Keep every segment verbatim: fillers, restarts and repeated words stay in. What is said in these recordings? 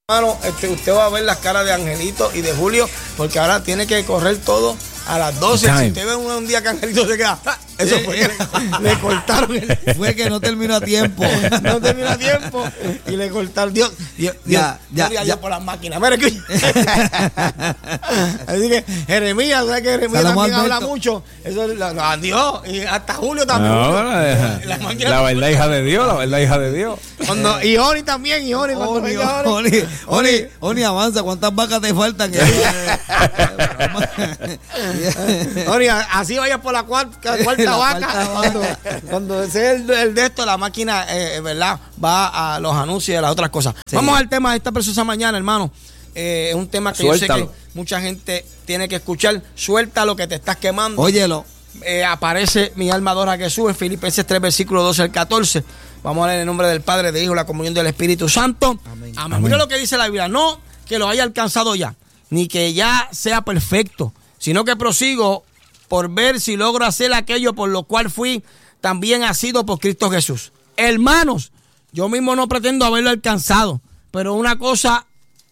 Hermano, este, usted va a ver las caras de Angelito y de Julio, porque ahora tiene que correr todo a las doce. Si usted ve un, un día que Angelito se queda, eso fue que le, le cortaron. El, fue que no terminó a tiempo. No terminó a tiempo y le cortaron. Dios, Dios, ya, Dios, ya, Dios, ya. por las máquinas. Mira que... Así que Jeremías, ¿sabes que Jeremías Salamos también habla Alberto. mucho? Eso lo, lo, Dios, y hasta Julio también. No, Julio. la, La máquina- la verdad hija de Dios, la verdad hija de Dios. Cuando, y Oni también, y Oni. cuando Oni, venga Oni. Oni, Oni, Oni, avanza. ¿Cuántas vacas te faltan? Oni, así vaya por la cuarta, cuarta La vaca. cuarta Cuando, cuando sea el, el de esto, la máquina, eh, ¿verdad? Va a los anuncios y a las otras cosas. Sí. Vamos al tema de esta preciosa mañana, hermano. Eh, es un tema que yo sé Suéltalo. que mucha gente tiene que escuchar. Suelta lo que te estás quemando. Óyelo. Eh, aparece mi alma adora a Jesús en Filipenses tres, versículo doce al catorce. Vamos a leer en el nombre del Padre, del Hijo, la comunión del Espíritu Santo. Amén. Amén. Amén. Mira lo que dice la Biblia. No que lo haya alcanzado ya, ni que ya sea perfecto, sino que prosigo por ver si logro hacer aquello por lo cual fui también asido por Cristo Jesús. Hermanos, yo mismo no pretendo haberlo alcanzado, pero una cosa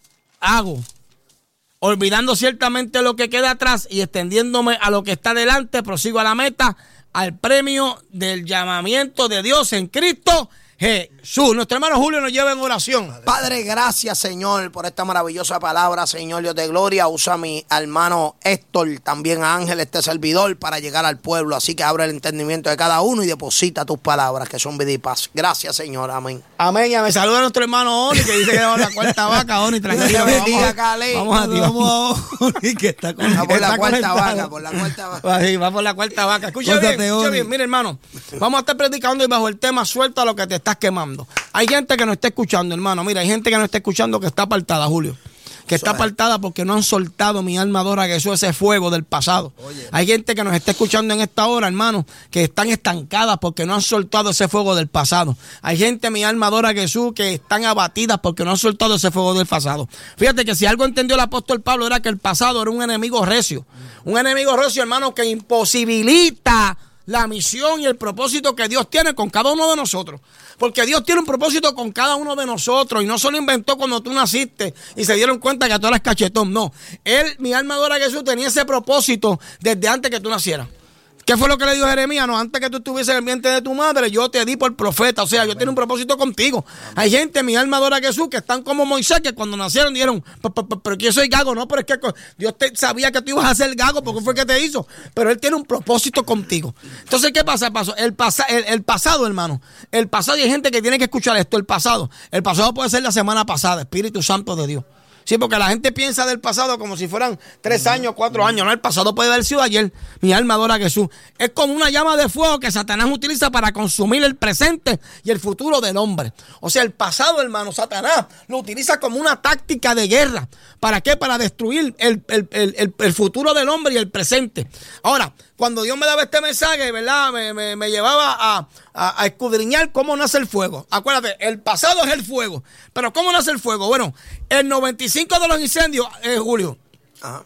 hago, olvidando ciertamente lo que queda atrás y extendiéndome a lo que está delante, prosigo a la meta, al premio del llamamiento de Dios en Cristo Jesús. Nuestro hermano Julio nos lleva en oración. Padre, gracias, Señor, por esta maravillosa palabra, Señor Dios de gloria. Usa a mi hermano Héctor, también a Ángel, este servidor, para llegar al pueblo. Así que abre el entendimiento de cada uno y deposita tus palabras, que son vida y paz. Gracias, Señor. Amén. Amén. Ya me saluda nuestro hermano Oni, que dice que va a la cuarta vaca. Oni, tranquilo. Dios Vamos, bendiga, a- Cali. vamos a ti. Vamos a Oni, que está con Va por Está la cuarta conectado. vaca, por la cuarta vaca. Va, sí, va por la cuarta vaca. Escucha Córtate, bien, escucha Oni. bien. Mire, hermano, vamos a estar predicando y bajo el tema suelta lo que te estás quemando. Hay gente que no está escuchando, hermano. Mira, hay gente que no está escuchando que está apartada, Julio. Que está apartada porque no han soltado mi alma adora a Jesús, ese fuego del pasado. Oye. Hay gente que nos está escuchando en esta hora, hermano, que están estancadas porque no han soltado ese fuego del pasado. Hay gente, mi alma adora a Jesús, que están abatidas porque no han soltado ese fuego del pasado. Fíjate que si algo entendió el apóstol Pablo era que el pasado era un enemigo recio. Un enemigo recio, hermano, que imposibilita la misión y el propósito que Dios tiene con cada uno de nosotros. Porque Dios tiene un propósito con cada uno de nosotros y no solo inventó cuando tú naciste y se dieron cuenta que tú eras cachetón. No, Él, mi alma adora a Jesús, tenía ese propósito desde antes que tú nacieras. ¿Qué fue lo que le dijo Jeremías? No, antes que tú estuvieses en el vientre de tu madre, yo te di por profeta. O sea, yo tengo un propósito contigo. Hay gente, mi alma adora a Jesús, que están como Moisés, que cuando nacieron dijeron, "P- p- p- pero que yo soy gago". No, pero es que co- Dios te, sabía que tú ibas a ser gago porque fue que te hizo. Pero Él tiene un propósito contigo. Entonces, ¿qué pasa? Paso? El, pasa, el, el pasado, hermano. El pasado, y hay gente que tiene que escuchar esto, el pasado. El pasado puede ser la semana pasada, Espíritu Santo de Dios. Sí, porque la gente piensa del pasado como si fueran tres años, cuatro años. No, el pasado puede haber sido ayer. Mi alma adora a Jesús. Es como una llama de fuego que Satanás utiliza para consumir el presente y el futuro del hombre. O sea, el pasado, hermano, Satanás lo utiliza como una táctica de guerra. ¿Para qué? Para destruir el, el, el, el, el futuro del hombre y el presente. Ahora, cuando Dios me daba este mensaje, ¿verdad? Me, me, me llevaba a, a, a escudriñar cómo nace el fuego. Acuérdate, el pasado es el fuego. Pero ¿cómo nace el fuego? Bueno, el noventa y cinco de los incendios, eh, Julio, Ajá.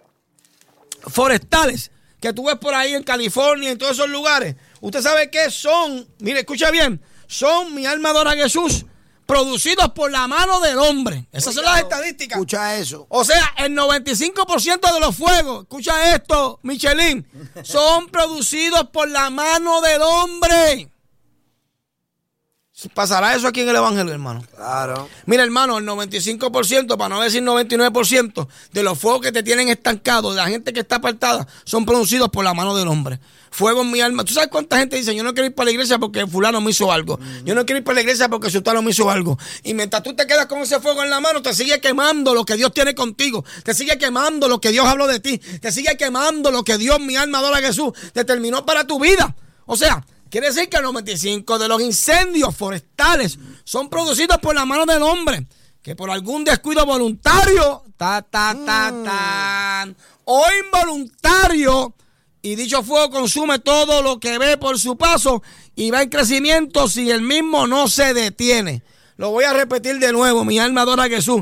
forestales que tú ves por ahí en California, en todos esos lugares, usted sabe que son, mire, escucha bien, son, mi alma adora a Jesús, producidos por la mano del hombre. Esas son las estadísticas. Escucha eso. O sea, el noventa y cinco por ciento de los fuegos, escucha esto, Michelin, son producidos por la mano del hombre. ¿Pasará eso aquí en el Evangelio, hermano? Claro. Mira, hermano, el noventa y cinco por ciento, para no decir noventa y nueve por ciento, de los fuegos que te tienen estancado, de la gente que está apartada, son producidos por la mano del hombre. Fuego en mi alma. ¿Tú sabes cuánta gente dice, yo no quiero ir para la iglesia porque fulano me hizo algo? Yo no quiero ir para la iglesia porque sultano me hizo algo. Y mientras tú te quedas con ese fuego en la mano, te sigue quemando lo que Dios tiene contigo. Te sigue quemando lo que Dios habló de ti. Te sigue quemando lo que Dios, mi alma adora a Jesús, determinó para tu vida. O sea, quiere decir que el noventa y cinco de los incendios forestales son producidos por la mano del hombre, que por algún descuido voluntario, ta, ta, ta, tan, o involuntario, y dicho fuego consume todo lo que ve por su paso y va en crecimiento si el mismo no se detiene. Lo voy a repetir de nuevo, mi alma adora a Jesús.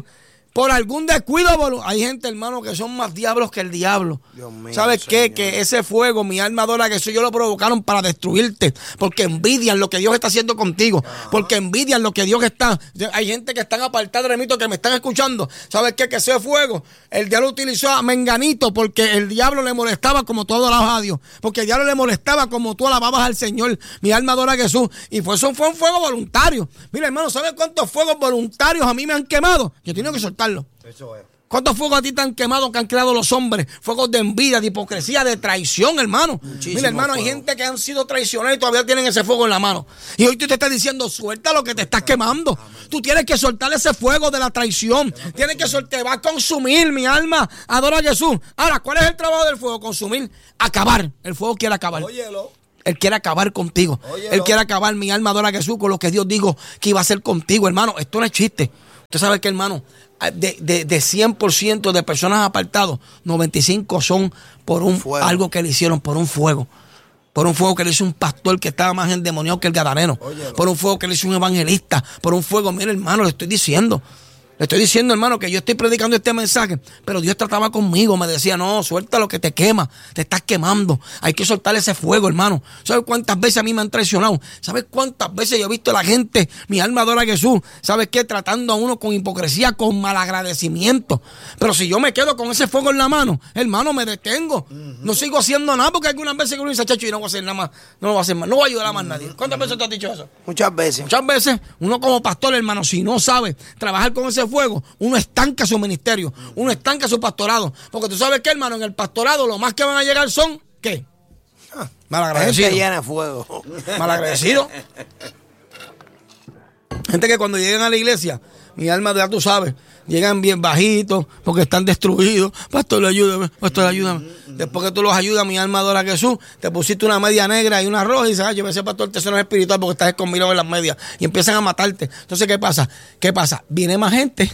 por algún descuido, hay gente, hermano, que son más diablos que el diablo. Dios mío, ¿Sabes qué? Señor. Que ese fuego, mi alma adora que eso, ellos lo provocaron para destruirte, porque envidian lo que Dios está haciendo contigo, ajá, porque envidian lo que Dios está. Hay gente que están apartados de mí, que me están escuchando. ¿Sabes qué? Que ese fuego, el diablo utilizó a Menganito porque el diablo le molestaba como tú adorabas a Dios, porque el diablo le molestaba como tú alababas al Señor. Mi alma adora a Jesús. Y fue, eso fue un fuego voluntario. Mira, hermano, ¿sabes cuántos fuegos voluntarios a mí me han quemado? Yo tengo que soltar. Eso es. ¿Cuántos fuegos a ti te han quemado que han creado los hombres? Fuegos de envidia, de hipocresía, de traición, hermano. Muchísimo. Mira, hermano, fuego. Hay gente que han sido traicionados y todavía tienen ese fuego en la mano. Y hoy tú te estás diciendo, suelta lo que te estás quemando. Amén. Tú tienes que soltar ese fuego de la traición. Amén. Tienes que soltar, te va a consumir, mi alma. Adora a Jesús. Ahora, ¿cuál es el trabajo del fuego? Consumir, acabar. El fuego quiere acabar. Óyelo. Él quiere acabar contigo. Óyelo. Él quiere acabar, mi alma adora a Jesús, con lo que Dios dijo que iba a hacer contigo, hermano. Esto no es chiste. Usted sabe que, hermano, de, de, de cien por ciento de personas apartadas, noventa y cinco son por un fuego. Algo que le hicieron, por un fuego. Por un fuego que le hizo un pastor que estaba más endemoniado que el gadareno. Óyelo. Por un fuego que le hizo un evangelista. Por un fuego, mire, hermano, le estoy diciendo. Le estoy diciendo, hermano, que yo estoy predicando este mensaje, pero Dios trataba conmigo, me decía, no, suelta lo que te quema, te estás quemando, hay que soltar ese fuego, hermano. ¿Sabes cuántas veces a mí me han traicionado? ¿Sabes cuántas veces yo he visto a la gente, mi alma adora a Jesús, ¿sabes qué? Tratando a uno con hipocresía, con malagradecimiento. Pero si yo me quedo con ese fuego en la mano, hermano, me detengo. Uh-huh. No sigo haciendo nada, porque algunas veces uno dice, chacho, y no voy a hacer nada más, no lo voy a hacer más, no voy a ayudar a más nadie. ¿Cuántas veces te has dicho eso? Muchas veces. Muchas veces, uno como pastor, hermano, si no sabe trabajar con ese fuego, uno estanca su ministerio, uno estanca su pastorado, porque tú sabes que, hermano, en el pastorado lo más que van a llegar son, ¿qué? Ah, malagradecidos. Gente llena de fuego. Malagradecidos. Gente que cuando llegan a la iglesia, mi alma, ya tú sabes, llegan bien bajitos porque están destruidos. Pastor, ayúdame, pastor, ayúdame. Después que tú los ayudas, mi alma adora a Jesús, te pusiste una media negra y una roja y dices, ay, yo ese pastor te suena espiritual porque estás conmigo en las medias. Y empiezan a matarte. Entonces, ¿qué pasa? ¿Qué pasa? Viene más gente.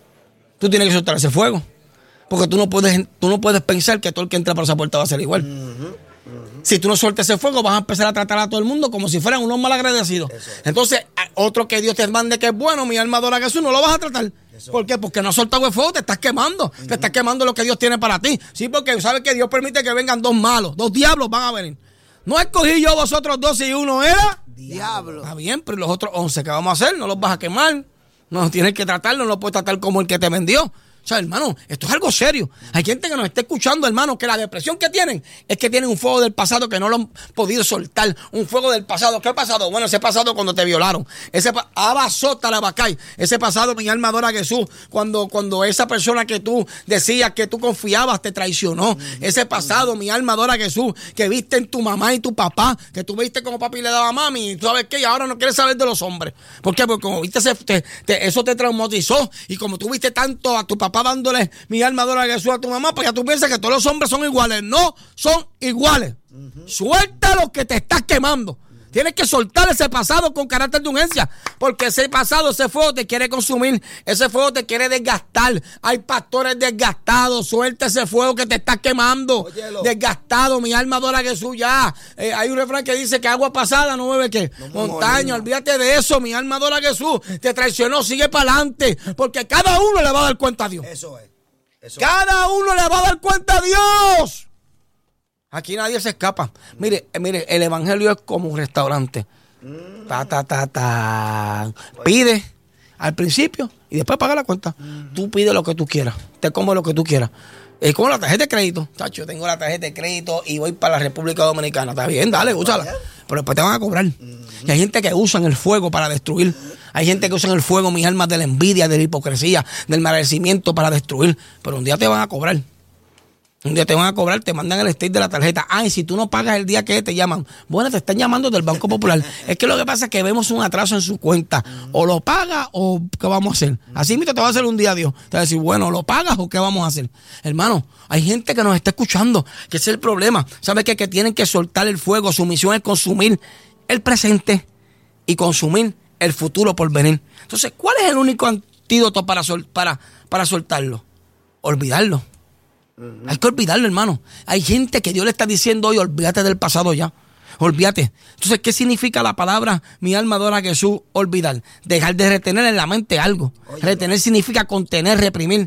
Tú tienes que soltar ese fuego. Porque tú no puedes, tú no puedes pensar que todo el que entra por esa puerta va a ser igual. Uh-huh, uh-huh. Si tú no sueltas ese fuego, vas a empezar a tratar a todo el mundo como si fueran unos malagradecidos. Entonces, otro que Dios te mande que es bueno, mi alma adora a Jesús, no lo vas a tratar. Eso. ¿Por qué? Porque no has soltado el fuego, te estás quemando. Uh-huh. Te estás quemando lo que Dios tiene para ti. Sí, porque sabes que Dios permite que vengan dos malos, dos diablos van a venir. No escogí yo vosotros dos y uno era diablo. Está bien, pero los otros once, ¿qué vamos a hacer? No los vas a quemar. No tienes que tratarlo, no lo puedes tratar como el que te vendió. O sea, hermano, esto es algo serio. Hay gente que nos está escuchando, hermano, que la depresión que tienen es que tienen un fuego del pasado que no lo han podido soltar. Un fuego del pasado. ¿Qué ha pasado? Bueno, ese pasado cuando te violaron. Ese abasota la bacay. Ese pasado, mi alma adora a Jesús, cuando, cuando esa persona que tú decías que tú confiabas te traicionó. Ese pasado, mi alma adora a Jesús, que viste en tu mamá y tu papá, que tú viste como papi le daba a mami, y tú sabes qué, y ahora no quieres saber de los hombres. ¿Por qué? Porque como viste, ese, te, te, eso te traumatizó, y como tú viste tanto a tu papá dándole mi alma adora a Jesús a tu mamá, pues ya tú piensas que todos los hombres son iguales. No son iguales. Uh-huh. Suelta lo que te estás quemando. Tienes que soltar ese pasado con carácter de urgencia, porque ese pasado, ese fuego te quiere consumir, ese fuego te quiere desgastar. Hay pastores desgastados, suelta ese fuego que te está quemando. Óyelo. Desgastado, mi alma adora a Jesús ya. Eh, hay un refrán que dice que agua pasada no bebe qué, no montaña, olvídate de eso, mi alma adora a Jesús. Te traicionó, sigue para adelante, porque cada uno le va a dar cuenta a Dios. Eso es. Eso cada uno le va a dar cuenta a Dios. Aquí nadie se escapa. Mire, mire, el evangelio es como un restaurante. Mm. Ta, ta, ta, ta. Pide al principio y después paga la cuenta. Mm. Tú pides lo que tú quieras. Te comes lo que tú quieras. Es como la tarjeta de crédito. Chacho, tengo la tarjeta de crédito y voy para la República Dominicana. Está bien, dale, úsala. Pero después te van a cobrar. Mm. Y hay gente que usa el fuego para destruir. Hay gente que usa el fuego, mis almas, de la envidia, de la hipocresía, del merecimiento para destruir. Pero un día te van a cobrar. Un día te van a cobrar, te mandan el stick de la tarjeta. Ay, si tú no pagas el día que te llaman. Bueno, te están llamando del Banco Popular. Es que lo que pasa es que vemos un atraso en su cuenta. O lo pagas o ¿qué vamos a hacer? Así mismo te va a hacer un día Dios. Te va a decir, bueno, ¿lo pagas o qué vamos a hacer? Hermano, hay gente que nos está escuchando, que ese es el problema. ¿Sabes qué? Que tienen que soltar el fuego. Su misión es consumir el presente y consumir el futuro por venir. Entonces, ¿cuál es el único antídoto para, sol- para, para soltarlo? Olvidarlo. Uh-huh. Hay que olvidarlo, hermano. Hay gente que Dios le está diciendo hoy, olvídate del pasado ya. Olvídate. Entonces, ¿qué significa la palabra mi alma adora a Jesús? Olvidar. Dejar de retener en la mente algo. Oye, retener no. significa contener, reprimir.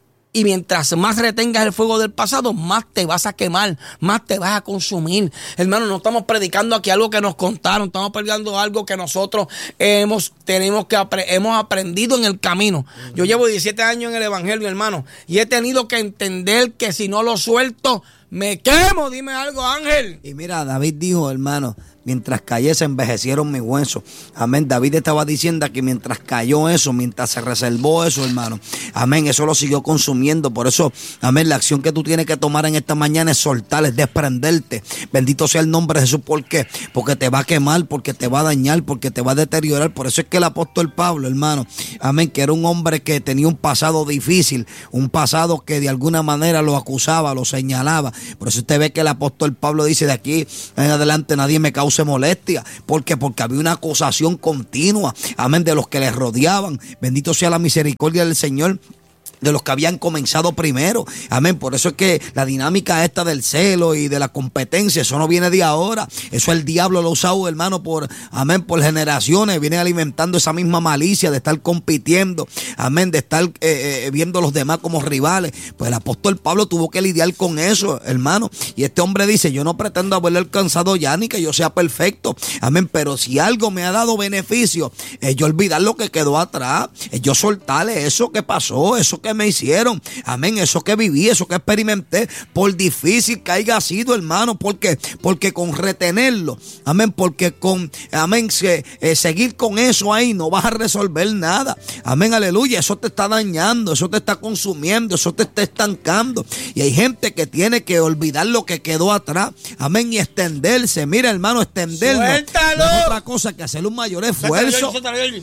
Y mientras más retengas el fuego del pasado, más te vas a quemar, más te vas a consumir. Hermano, no estamos predicando aquí algo que nos contaron, estamos predicando algo que nosotros hemos, tenemos que apre- hemos aprendido en el camino. Uh-huh. Yo llevo diecisiete años en el Evangelio, hermano, y he tenido que entender que si no lo suelto, me quemo. Dime algo, Ángel. Y mira, David dijo, hermano, mientras callé se envejecieron mis huesos. Amén. David estaba diciendo que mientras cayó eso, mientras se reservó eso, hermano. Amén. Eso lo siguió consumiendo. Por eso, amén, la acción que tú tienes que tomar en esta mañana es soltar, es desprenderte. Bendito sea el nombre de Jesús. ¿Por qué? Porque te va a quemar, porque te va a dañar, porque te va a deteriorar. Por eso es que el apóstol Pablo, hermano, amén, que era un hombre que tenía un pasado difícil, un pasado que de alguna manera lo acusaba, lo señalaba. Por eso usted ve que el apóstol Pablo dice, de aquí en adelante nadie me cause molestia. ¿Por qué? Porque había una acusación continua, amén, de los que le rodeaban. Bendito sea la misericordia del Señor, de los que habían comenzado primero. Amén. Por eso es que la dinámica esta del celo y de la competencia, eso no viene de ahora. Eso el diablo lo ha usado, hermano, por, amén, por generaciones. Viene alimentando esa misma malicia de estar compitiendo. Amén. De estar eh, eh, viendo a los demás como rivales. Pues el apóstol Pablo tuvo que lidiar con eso, hermano. Y este hombre dice, yo no pretendo haberle alcanzado ya ni que yo sea perfecto. Amén. Pero si algo me ha dado beneficio, es yo olvidar lo que quedó atrás. Es yo soltarle eso que pasó, eso que me hicieron, amén, eso que viví, eso que experimenté, por difícil que haya sido, hermano, porque, porque con retenerlo, amén, porque con, amén, se, eh, seguir con eso ahí no vas a resolver nada, amén, aleluya, eso te está dañando, eso te está consumiendo, eso te está estancando, y hay gente que tiene que olvidar lo que quedó atrás, amén, y extenderse, mira, hermano, extenderlo, ¡suéltalo! No es otra cosa que hacer un mayor esfuerzo. Suéltalo, suéltalo,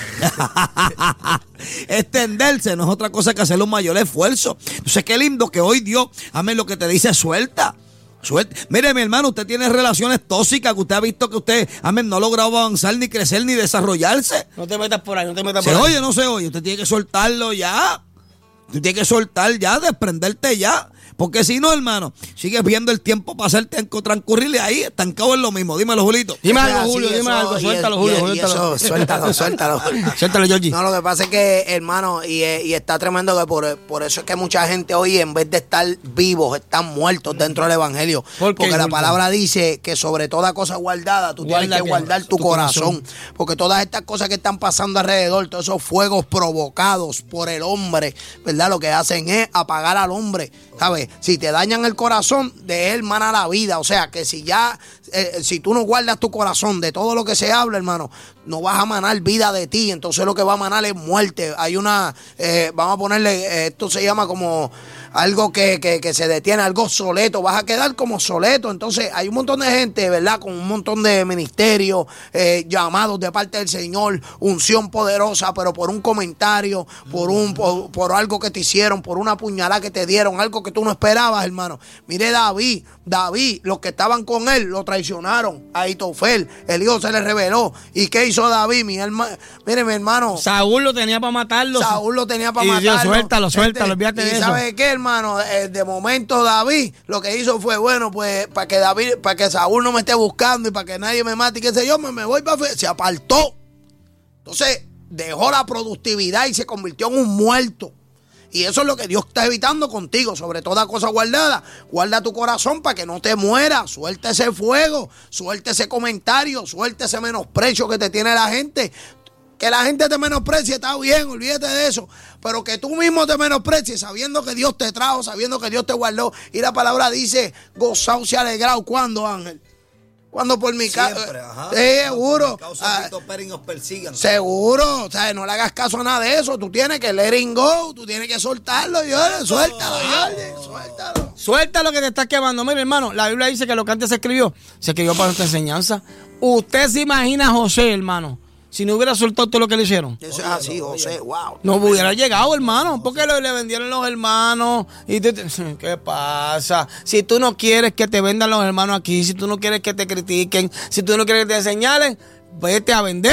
suéltalo. Extenderse no es otra cosa que hacer un mayor esfuerzo. Entonces, qué lindo que hoy Dios, amén, lo que te dice, suelta. Suelta. Mire, mi hermano, usted tiene relaciones tóxicas que usted ha visto que usted, amén, no ha logrado avanzar, ni crecer, ni desarrollarse. No te metas por ahí, no te metas ¿Se por ahí. oye o no se oye? Usted tiene que soltarlo ya. Usted tiene que soltar ya, desprenderte ya. Porque si no, hermano, sigues viendo el tiempo pasar, transcurrirle ahí, estancado en lo mismo. Dímelo, Julito. Dime O algo, sea, Julio, sí, dime eso, algo. y Suéltalo, es- Julio, y- y suéltalo. eso, suéltalo, suéltalo. Suéltalo, Georgie. No, lo que pasa es que, hermano, y, eh, y está tremendo que por, por eso es que mucha gente hoy, en vez de estar vivos, están muertos dentro del Evangelio. ¿Por qué, Porque la Julio? palabra dice que sobre toda cosa guardada, tú tienes Guarda que que- guardar tu, tu corazón. corazón. Porque todas estas cosas que están pasando alrededor, todos esos fuegos provocados por el hombre, ¿verdad? Lo que hacen es apagar al hombre, ¿sabes? Si te dañan el corazón, de él mana la vida. O sea, que si ya, eh, si tú no guardas tu corazón de todo lo que se habla, hermano, no vas a manar vida de ti. Entonces lo que va a manar es muerte. Hay una, eh, vamos a ponerle, eh, esto se llama como algo que, que, que se detiene, algo soleto. Vas a quedar como soleto. Entonces hay un montón de gente, ¿verdad? Con un montón de ministerios, eh, llamados de parte del Señor, unción poderosa, pero por un comentario, por un por, por algo que te hicieron, por una puñalada que te dieron, algo que tú no esperabas, hermano. Mire David, David, los que estaban con él lo traicionaron. A Ahitofel, el hijo se le reveló. ¿Y qué hizo David? Mi hermano, mire, mi hermano, Saúl lo tenía para matarlo. Saúl lo tenía para Y matarlo. Dios, suéltalo, suéltalo, Este, olvídate ¿y de eso. sabe qué, hermano? Eh, de momento David lo que hizo fue, bueno, pues para que David, para que Saúl no me esté buscando y para que nadie me mate y qué sé yo, me, me voy para... Se apartó. Entonces dejó la productividad y se convirtió en un muerto. Y eso es lo que Dios está evitando contigo, sobre toda cosa guardada. Guarda tu corazón para que no te mueras. Suelta ese fuego, suelta ese comentario, suelta ese menosprecio que te tiene la gente. Que la gente te menosprecie, está bien, olvídate de eso. Pero que tú mismo te menosprecies, sabiendo que Dios te trajo, sabiendo que Dios te guardó. Y la palabra dice, gozaos y alegraos. ¿Cuándo, Ángel? Cuando por mi casa. Siempre, ajá. Seguro. Por mi causa, Ah, Cristo esperen y os persigan. seguro. O sea, no le hagas caso a nada de eso. Tú tienes que let it go. Tú tienes que soltarlo, Jorge. Suéltalo, Jorge. Suéltalo. Suelta lo que te estás quemando. Mire, hermano, la Biblia dice que lo que antes se escribió, se escribió para nuestra enseñanza. Usted se imagina a José, hermano, si no hubiera soltado todo lo que le hicieron. Eso es así, José. Wow. No hubiera llegado, hermano, porque le, le vendieron los hermanos. Y te- te- ¿qué pasa? Si tú no quieres que te vendan los hermanos aquí, si tú no quieres que te critiquen, si tú no quieres que te señalen, vete a vender.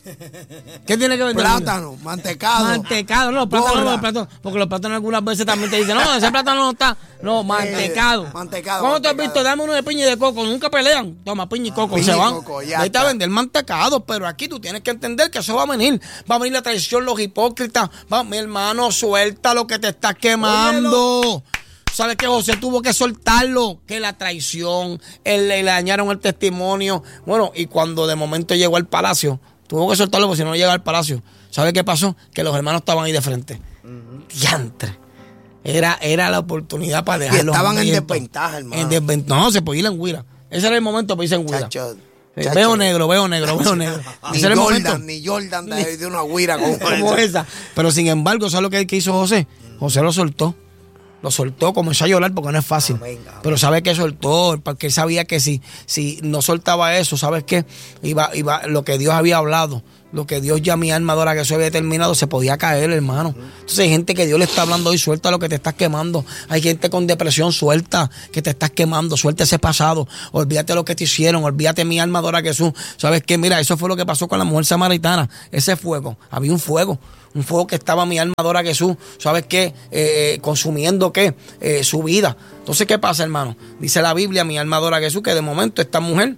¿Qué tiene que ver? Plátano, mantecado. Mantecado, no, plátano Borra. no, plátano, porque los plátanos algunas veces también te dicen, no, ese plátano no está. No, mantecado. Eh, mantecado, ¿Cómo te has mantecado. visto? Dame uno de piña y de coco. Nunca pelean. Toma, piña y coco. piña Se y van. coco, ya Ahí te está. a vender mantecado, pero aquí tú tienes que entender que eso va a venir. Va a venir la traición, los hipócritas. Va, mi hermano, suelta lo que te estás quemando. ¿Sabes qué? José tuvo que soltarlo, que la traición, él, le dañaron el testimonio. Bueno, y cuando de momento llegó al palacio, tuvo que soltarlo porque si no llegaba al palacio. ¿Sabes qué pasó? Que los hermanos estaban ahí de frente. Uh-huh. Diantre. Era, era la oportunidad para dejarlos. Y estaban en hambrientos. desventaja, hermano. En desventaja. No, se podía ir en huira. Ese era el momento para irse en huira. Chacho, Eh, chacho. Veo negro, veo negro, veo negro. Ni Ese era el momento. Jordan, ni Jordan de, de una guira como, Como esa. Pero sin embargo, ¿sabes lo que, que hizo José? José lo soltó. Lo soltó, comenzó a llorar porque no es fácil. Amén, amén. Pero sabe que soltó, porque él sabía que si, si no soltaba eso, ¿sabes qué? Iba, iba, lo que Dios había hablado, lo que Dios ya mi alma adora que eso había determinado, se podía caer, hermano. Entonces hay gente que Dios le está hablando hoy, suelta lo que te estás quemando. Hay gente con depresión, suelta que te estás quemando, suelta ese pasado. Olvídate lo que te hicieron, olvídate mi alma adora Jesús. ¿Sabes qué? Mira, eso fue lo que pasó con la mujer samaritana. Ese fuego, había un fuego. Un fuego que estaba mi alma adora Jesús, ¿sabes qué? Eh, consumiendo, ¿qué? Eh, su vida. Entonces, ¿qué pasa, hermano? Dice la Biblia, mi alma adora Jesús, que de momento esta mujer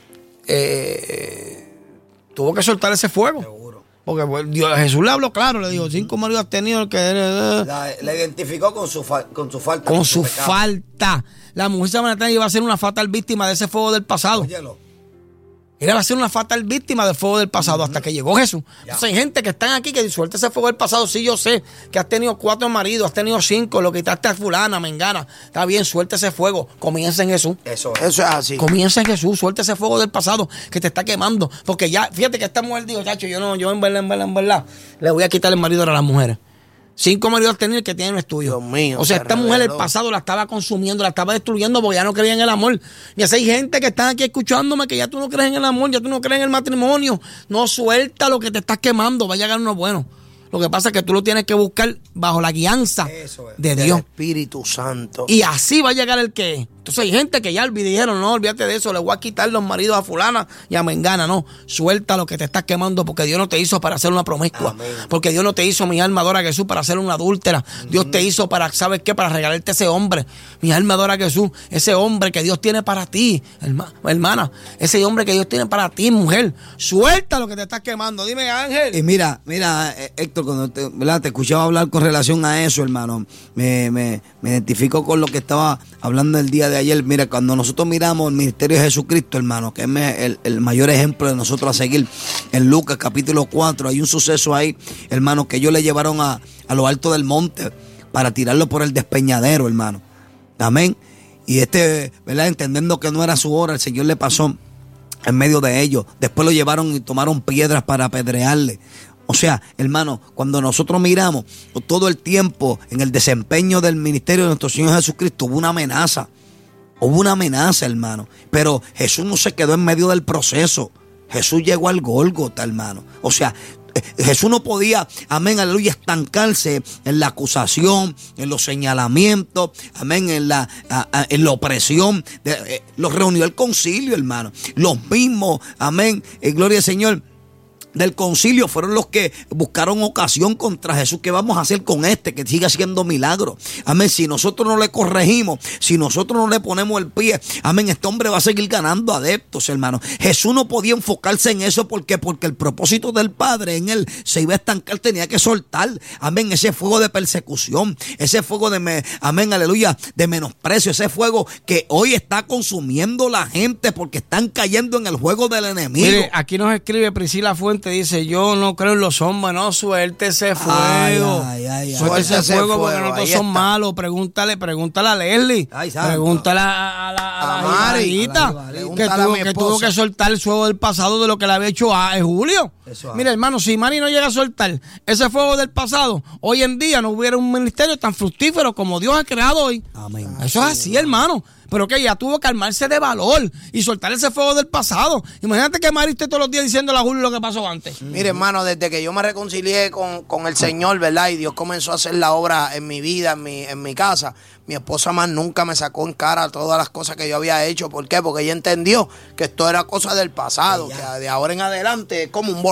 eh, tuvo que soltar ese fuego. Seguro. Porque pues, Dios, Jesús le habló claro, le dijo, cinco maridos has tenido, el que... Eh, La, la identificó con su, fa- con su falta. con su pecado. falta. La mujer samaritana iba a ser una fatal víctima de ese fuego del pasado. Óyelo. Ella va a ser una fatal víctima del fuego del pasado, uh-huh, hasta que llegó Jesús. Ya. Entonces hay gente que están aquí que suelta ese fuego del pasado. Sí, yo sé que has tenido cuatro maridos, has tenido cinco, lo quitaste a fulana, mengana. Está bien, suelta ese fuego. Comienza en Jesús. Eso es. Eso es así. Comienza en Jesús, suelta ese fuego del pasado que te está quemando. Porque ya, fíjate que esta mujer dijo, chacho, yo no, yo en verdad, en verdad, en verdad, le voy a quitar el marido a las mujeres. Cinco maridos tener que tienen estudio. Dios mío, o sea, se esta mujer reveló. el pasado la estaba consumiendo, la estaba destruyendo porque ya no creía en el amor. Y así hay gente que están aquí escuchándome que ya tú no crees en el amor, ya tú no crees en el matrimonio. No, suelta lo que te estás quemando, va a llegar uno bueno. Lo que pasa es que tú lo tienes que buscar bajo la guianza Eso es. de Del Dios. Espíritu Santo. Y así va a llegar el que es. Entonces hay gente que ya dijeron, no, olvídate de eso, le voy a quitar los maridos a fulana y a mengana. No, suelta lo que te estás quemando porque Dios no te hizo para ser una promiscua. Amén. Porque Dios no te hizo, mi alma adora a Jesús, para ser una adúltera. Uh-huh. Dios te hizo para, ¿sabes qué? Para regalarte ese hombre. Mi alma adora a Jesús, ese hombre que Dios tiene para ti, herma, hermana. Ese hombre que Dios tiene para ti, mujer. Suelta lo que te estás quemando. Dime, Ángel. Y mira, mira, eh, Héctor, cuando te, ¿verdad? te escuchaba hablar con relación a eso, hermano, me, me, me identifico con lo que estaba hablando el día de ayer. Mira, cuando nosotros miramos el ministerio de Jesucristo, hermano, que es el, el mayor ejemplo de nosotros a seguir, en Lucas capítulo cuatro, hay un suceso ahí, hermano, que ellos le llevaron a, a lo alto del monte para tirarlo por el despeñadero, hermano. Amén. Y este, ¿verdad? Entendiendo que no era su hora, el Señor le pasó en medio de ellos. Después lo llevaron y tomaron piedras para apedrearle. O sea, hermano, cuando nosotros miramos todo el tiempo en el desempeño del ministerio de nuestro Señor Jesucristo, hubo una amenaza. Hubo una amenaza, hermano. Pero Jesús no se quedó en medio del proceso. Jesús llegó al Gólgota, hermano. O sea, Jesús no podía, amén, aleluya, estancarse en la acusación, en los señalamientos, amén, en la, a, a, en la opresión. De, eh, los reunió el concilio, hermano. Los mismos, amén, eh, gloria al Señor, del concilio fueron los que buscaron ocasión contra Jesús. ¿Qué vamos a hacer con este que sigue haciendo milagros? Amén. Si nosotros no le corregimos, si nosotros no le ponemos el pie, amén, este hombre va a seguir ganando adeptos, hermano. Jesús no podía enfocarse en eso porque, porque el propósito del Padre en él se iba a estancar, tenía que soltar, amén, ese fuego de persecución, ese fuego de, amén, aleluya, de menosprecio, ese fuego que hoy está consumiendo la gente porque están cayendo en el juego del enemigo. Mire, aquí nos escribe Priscila Fuente, dice, yo no creo en los hombres, no, suelte ese fuego. Ay, ay, ay, suelte ay. ese Suelte ese fuego porque fuego, no todos ahí son está. malos. Pregúntale, pregúntale a Leslie. Ay, santo. Pregúntale a, a la, a la A Mari, Jibarita, a la Jibarita. que, Pregúntale a tuvo, mi que tuvo esposa. que soltar el fuego del pasado de lo que le había hecho a, a Julio. Eso, Mira, hermano, si Mari no llega a soltar ese fuego del pasado, hoy en día no hubiera un ministerio tan fructífero como Dios ha creado hoy. Amén. Eso es así, hermano. Pero que ella tuvo que armarse de valor y soltar ese fuego del pasado. Imagínate que Mari esté todos los días diciéndole a Julio lo que pasó antes. Mire, hermano, desde que yo me reconcilié con, con el Señor, ¿verdad? Y Dios comenzó a hacer la obra en mi vida, en mi, en mi casa, mi esposa más nunca me sacó en cara todas las cosas que yo había hecho. ¿Por qué? Porque ella entendió que esto era cosa del pasado, que de ahora en adelante es como un borrón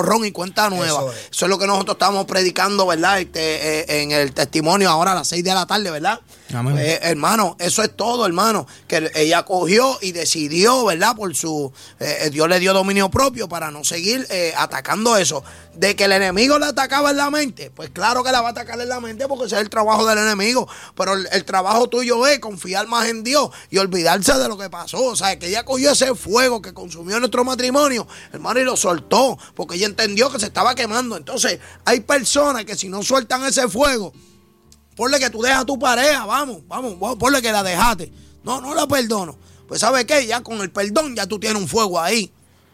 borrón y cuenta nueva. Eso es, Eso es lo que nosotros estamos predicando, ¿verdad? Este, eh, en el testimonio ahora a las seis de la tarde, ¿verdad? Eh, hermano, eso es todo, hermano. Que ella cogió y decidió, ¿verdad? Por su, eh, Dios le dio dominio propio para no seguir eh, atacando eso. De que el enemigo le atacaba en la mente, pues claro que la va a atacar en la mente porque ese es el trabajo del enemigo. Pero el, el trabajo tuyo es confiar más en Dios y olvidarse de lo que pasó. O sea, que ella cogió ese fuego que consumió nuestro matrimonio, hermano, y lo soltó porque ella entendió que se estaba quemando. Entonces, hay personas que si no sueltan ese fuego, ponle que tú dejas a tu pareja, vamos, vamos, ponle que la dejaste. No, no la perdono. Pues ¿sabes qué? Ya con el perdón ya tú tienes un fuego ahí.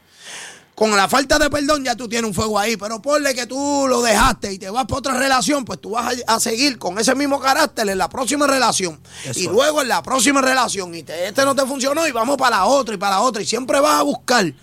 Con la falta de perdón ya tú tienes un fuego ahí. Pero ponle que tú lo dejaste y te vas para otra relación, pues tú vas a, a seguir con ese mismo carácter en la próxima relación. Eso. Y luego en la próxima relación. Y te, este no te funcionó y vamos para la otra y para la otra. Y siempre vas a buscar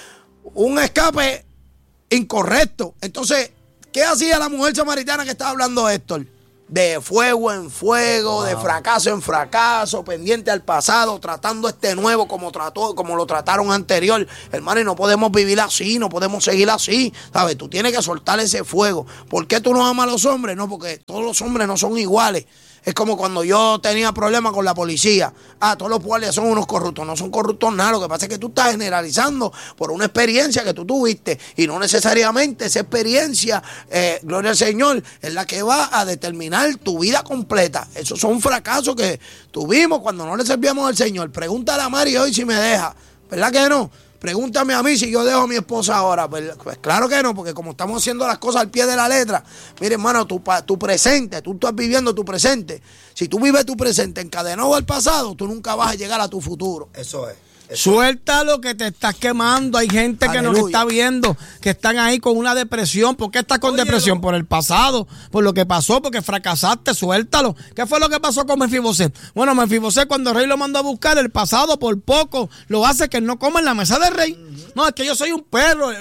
un escape incorrecto. Entonces, ¿qué hacía la mujer samaritana que estaba hablando Héctor? De fuego en fuego, wow. De fracaso en fracaso, pendiente al pasado, tratando este nuevo como trató, como lo trataron anterior. Hermano, y no podemos vivir así, no podemos seguir así, ¿sabes? Tú tienes que soltar ese fuego. ¿Por qué tú no amas a los hombres? No, porque todos los hombres no son iguales. Es como cuando yo tenía problemas con la policía. Ah, todos los guardias son unos corruptos. No son corruptos nada. Lo que pasa es que tú estás generalizando por una experiencia que tú tuviste. Y no necesariamente esa experiencia, eh, gloria al Señor, es la que va a determinar tu vida completa. Esos son fracasos que tuvimos cuando no le servíamos al Señor. Pregúntale a Mari hoy si me deja. ¿Verdad que no? Pregúntame a mí si yo dejo a mi esposa ahora. Pues, pues claro que no, porque como estamos haciendo las cosas al pie de la letra, mire, hermano, tu, tu presente, tú estás viviendo tu presente. Si tú vives tu presente encadenado al pasado, tú nunca vas a llegar a tu futuro. Eso es. Suelta lo que te estás quemando. Hay gente Aleluya. Que nos está viendo que están ahí con una depresión. ¿Por qué estás con Oye, depresión? No. Por el pasado, por lo que pasó, porque fracasaste. Suéltalo. ¿Qué fue lo que pasó con Mefiboset? Bueno, Mefiboset, cuando el rey lo mandó a buscar, el pasado por poco lo hace que él no coma en la mesa del rey. Uh-huh. No, es que yo soy un perro.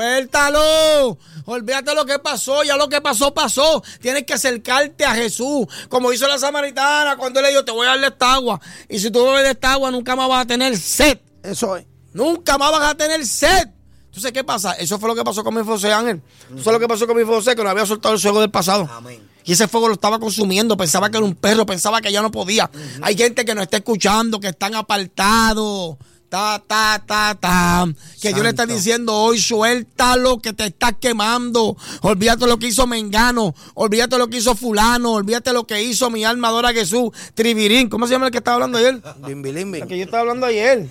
Suéltalo. Olvídate lo que pasó. Ya lo que pasó, pasó. Tienes que acercarte a Jesús, como hizo la samaritana cuando él le dijo, te voy a darle esta agua. Y si tú bebes de esta agua, nunca más vas a tener sed. Eso es. Nunca más vas a tener sed. Entonces, ¿qué pasa? Eso fue lo que pasó con Mefiboset, Ángel. Eso fue lo que pasó con Mefiboset, que no había soltado el fuego del pasado. Amén. Y ese fuego lo estaba consumiendo. Pensaba que era un perro, pensaba que ya no podía. Uh-huh. Hay gente que nos está escuchando, que están apartados. Ta, ta, ta, ta. Que Santo. Dios le está diciendo hoy, suéltalo que te estás quemando. Olvídate lo que hizo Mengano. Olvídate lo que hizo fulano. Olvídate lo que hizo mi alma adora a Jesús. Tribirín. ¿Cómo se llama el que estaba hablando ayer? Bimbilimbi. El que yo estaba hablando ayer.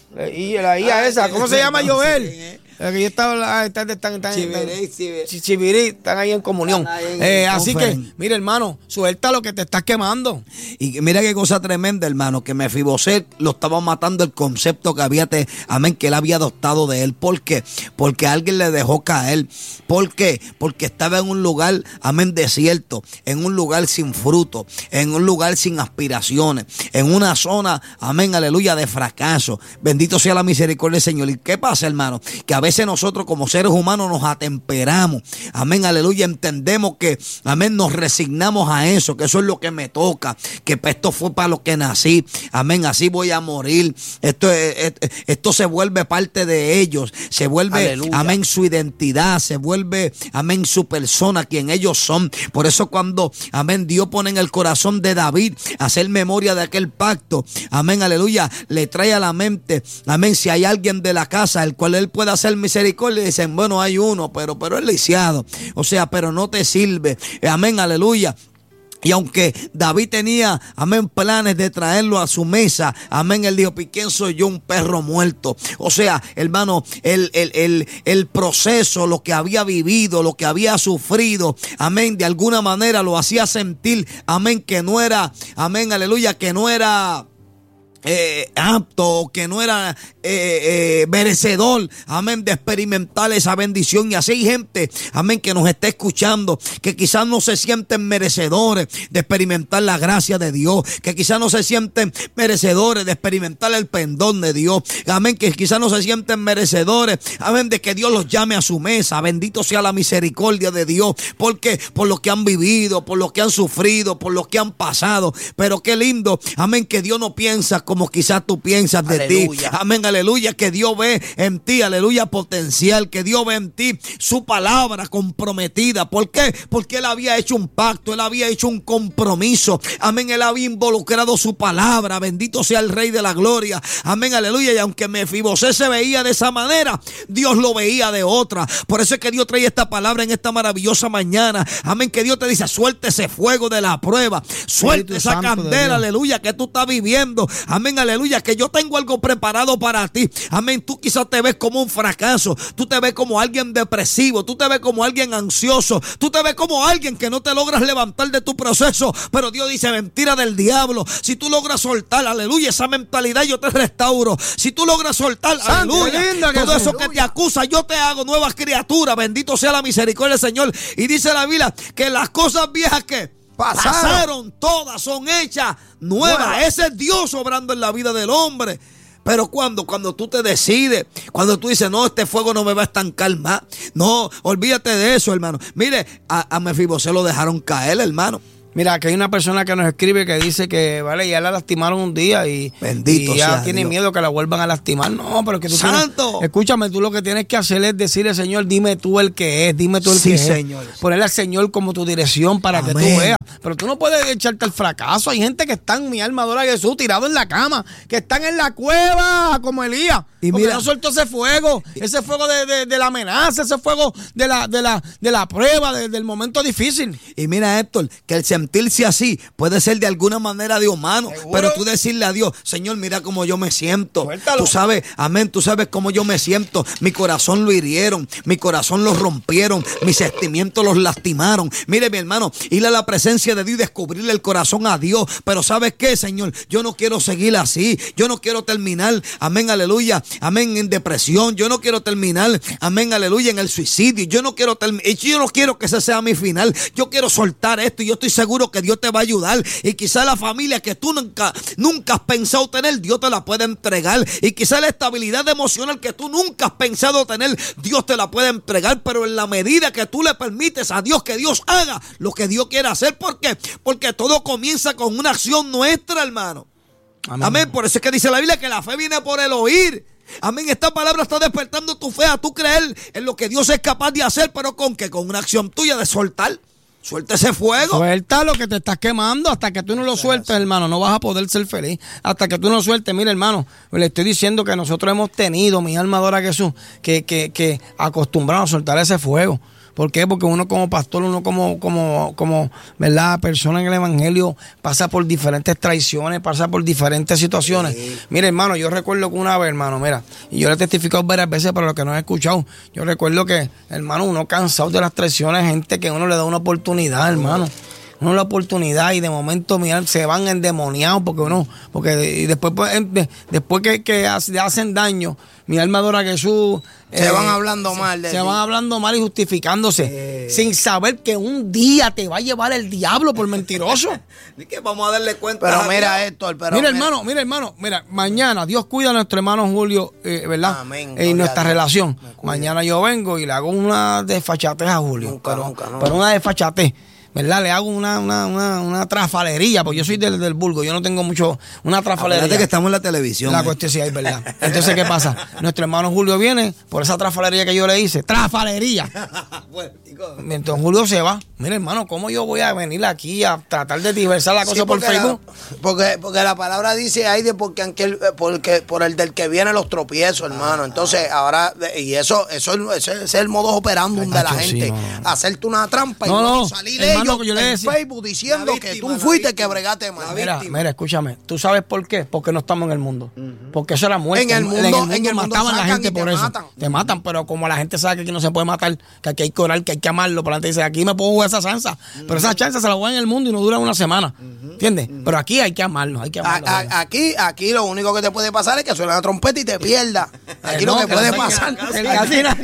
Y la I A esa, ¿cómo se llama Joel? Que yo estaba, están, están, están, Chivirí, Chivirí. Chivirí, están ahí en comunión. Ahí en eh, así que, mira, hermano, suelta lo que te estás quemando. Y mira qué cosa tremenda, hermano, que Mefiboset lo estaba matando el concepto que había, te, amén, que él había adoptado de él. ¿Por qué? Porque alguien le dejó caer. ¿Por qué? Porque estaba en un lugar, amén, desierto, en un lugar sin fruto, en un lugar sin aspiraciones, en una zona, amén, aleluya, de fracaso. Bendito sea la misericordia del Señor. ¿Y qué pasa, hermano? Que a veces nosotros como seres humanos nos atemperamos, amén, aleluya, entendemos que, amén, nos resignamos a eso, que eso es lo que me toca, que esto fue para lo que nací, amén, así voy a morir, esto, esto, esto se vuelve parte de ellos, se vuelve, aleluya, amén, su identidad, se vuelve, amén, su persona, quien ellos son. Por eso cuando, amén, Dios pone en el corazón de David hacer memoria de aquel pacto, amén, aleluya, le trae a la mente, amén, si hay alguien de la casa el cual él pueda hacer misericordia, dicen, bueno, hay uno, pero, pero es lisiado, o sea, pero no te sirve, amén, aleluya. Y aunque David tenía, amén, planes de traerlo a su mesa, amén, él dijo, ¿quién soy yo? Un perro muerto. O sea, hermano, el, el, el, el proceso, lo que había vivido, lo que había sufrido, amén, de alguna manera lo hacía sentir, amén, que no era, amén, aleluya, que no era Eh, apto, que no era eh, eh, merecedor, amén, de experimentar esa bendición. Y así hay gente, amén, que nos está escuchando, que quizás no se sienten merecedores de experimentar la gracia de Dios, que quizás no se sienten merecedores de experimentar el perdón de Dios, amén, que quizás no se sienten merecedores, amén, de que Dios los llame a su mesa. Bendito sea la misericordia de Dios, porque por lo que han vivido, por lo que han sufrido, por lo que han pasado. Pero qué lindo, amén, que Dios no piensa como quizás tú piensas de Aleluya. Ti, amén, aleluya, que Dios ve en ti, aleluya, potencial, que Dios ve en ti su palabra comprometida. ¿Por qué? Porque él había hecho un pacto, él había hecho un compromiso. Amén, él había involucrado su palabra. Bendito sea el Rey de la Gloria. Amén, aleluya. Y aunque Mefibosé se veía de esa manera, Dios lo veía de otra. Por eso es que Dios trae esta palabra en esta maravillosa mañana. Amén, que Dios te dice, suelta ese fuego de la prueba, suelta esa candela, aleluya, que tú estás viviendo. Amén, aleluya, que yo tengo algo preparado para ti. Amén, tú quizás te ves como un fracaso, tú te ves como alguien depresivo, tú te ves como alguien ansioso, tú te ves como alguien que no te logras levantar de tu proceso, pero Dios dice, mentira del diablo. Si tú logras soltar, aleluya, esa mentalidad, yo te restauro. Si tú logras soltar, Santo, aleluya, linda que todo eso aleluya. que te acusa, yo te hago nuevas criaturas. Bendito sea la misericordia del Señor. Y dice la Biblia que las cosas viejas que pasaron, pasaron todas son hechas nuevas. Nueva. Ese es Dios obrando en la vida del hombre. Pero cuando, cuando tú te decides, cuando tú dices, no, este fuego no me va a estancar más. No, olvídate de eso, hermano. Mire, a, a Mefibosé lo dejaron caer, hermano. Mira, que hay una persona que nos escribe que dice que, vale, ya la lastimaron un día y, Bendito y ya sea tiene Dios. miedo que la vuelvan a lastimar. No, pero que tú ¡Santo! tienes, escúchame, tú lo que tienes que hacer es decirle, Señor, dime tú el que es, dime tú el Sí, que Señor. es. Ponerle al Señor como tu dirección para Amén. que tú veas. Pero tú no puedes echarte al fracaso. Hay gente que están, mi alma adora a Jesús, tirado en la cama, que están en la cueva como Elías. Y porque mira, no soltó ese fuego, ese fuego de, de, de la amenaza, ese fuego de la, de la, de la prueba, de, del momento difícil. Y mira, Héctor, que el sentirse así puede ser de alguna manera de humano, ¿Seguro? pero tú decirle a Dios, Señor, mira cómo yo me siento. Suéltalo. Tú sabes, amén, tú sabes cómo yo me siento. Mi corazón lo hirieron, mi corazón lo rompieron, mis sentimientos los lastimaron. Mire, mi hermano, ir a la presencia de Dios y descubrirle el corazón a Dios. Pero ¿sabes qué, Señor? Yo no quiero seguir así. Yo no quiero terminar, amén, aleluya, amén, en depresión. Yo no quiero terminar, amén, aleluya, en el suicidio. Yo no quiero terminar, yo no quiero que ese sea mi final. Yo quiero soltar esto y yo estoy seguro que Dios te va a ayudar. Y quizá la familia que tú nunca, nunca has pensado tener, Dios te la puede entregar. Y quizá la estabilidad emocional que tú nunca has pensado tener, Dios te la puede entregar. Pero en la medida que tú le permites a Dios que Dios haga lo que Dios quiere hacer. ¿Por qué? Porque todo comienza con una acción nuestra, hermano. Amén. Amén. Por eso es que dice la Biblia que la fe viene por el oír. Amén, esta palabra está despertando tu fe a tú creer en lo que Dios es capaz de hacer, pero con que con una acción tuya de soltar. Suelta ese fuego. Suelta lo que te estás quemando. Hasta que tú no lo sueltes, hermano, no vas a poder ser feliz. Hasta que tú no sueltes. Mira, hermano, le estoy diciendo que nosotros hemos tenido, mi alma adora a Jesús, que, que, que acostumbramos a soltar ese fuego. ¿Por qué? Porque uno como pastor, uno como, como, como, ¿verdad? Persona en el evangelio pasa por diferentes traiciones, pasa por diferentes situaciones. Sí. Mira, hermano, yo recuerdo que una vez, hermano, mira, y yo le he testificado varias veces para los que no han escuchado. Yo recuerdo que, hermano, uno cansado de las traiciones, gente que uno le da una oportunidad, hermano. Uno la oportunidad y de momento, mira, se van endemoniados porque uno, porque y después, de, después que, que hacen daño, mi alma adora a Jesús. Se eh, van hablando mal de Se ti. van hablando mal y justificándose. Eh. Sin saber que un día te va a llevar el diablo por mentiroso. que vamos a darle cuenta. Pero mira, Héctor, pero. Mira, mira, hermano, mira, hermano, mira, mañana Dios cuida a nuestro hermano Julio, eh, ¿verdad? Amén. En nuestra relación. Mañana yo vengo y le hago una desfachatez a Julio. Nunca, pero, nunca, no. pero una desfachatez. ¿Verdad? Le hago una, una, una, una trafalería, porque yo soy del, del Burgo, yo no tengo mucho, una trafalería. Acuérdate que estamos en la televisión. La eh. cuestión sí es verdad. Entonces, ¿qué pasa? Nuestro hermano Julio viene por esa trafalería que yo le hice. ¡Trafalería! Bueno, entonces Julio se va. Mira, hermano, ¿cómo yo voy a venir aquí a tratar de diversar la cosa sí, por Facebook? La, porque, porque la palabra dice ahí de porque, aunque, porque por el del que viene los tropiezos, hermano. Entonces, ahora, y eso, eso, ese es el modo operandum de la gente. Sí, no, no. Hacerte una trampa no, y no, salir ellos que yo le en decía, Facebook diciendo víctima, que tú fuiste víctima, que bregaste mal. Mira, mira, escúchame. ¿Tú sabes por qué? Porque no estamos en el mundo. Uh-huh. Porque eso era muerte. En el mundo, en el mundo, en el mundo mataban a la gente te por eso. Matan. Te matan, pero como la gente sabe que aquí no se puede matar, que aquí hay que orar, que hay que amarlo, por la gente dice, aquí me puedo jugar esa chanza. Uh-huh. Pero esa chanza se la juegan en el mundo y no dura una semana. Uh-huh. ¿Entiendes? Uh-huh. Pero aquí hay que amarlo, hay que amarlo. A, a, aquí, aquí lo único que te puede pasar es que suena la trompeta y te pierdas. Aquí eh, no, lo que, que puede no pasar. El casino.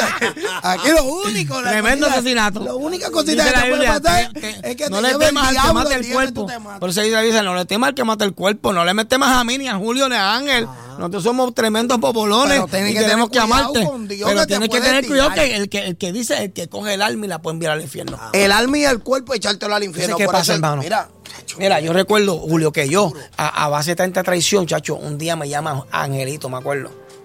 Aquí lo único. Tremendo asesinato. Lo única cosita que te puede pasar es que no le temas al que mate el cuerpo. Por eso dice, no le temas al que mate el cuerpo. No le metes más a mí, ni a Julio, ni a Ángel. Ah. Nosotros somos tremendos popolones y que tenemos que amarte. Pero que tienes que tener cuidado que el, que el que dice, el que coge el alma y la puede enviar al infierno. Ah. El alma y el cuerpo echártelo al infierno. ¿Qué pasa, eso, hermano? Mira. Mira, yo recuerdo, Julio, que yo, a, a base de tanta traición, chacho, un día me llama Angelito, me acuerdo.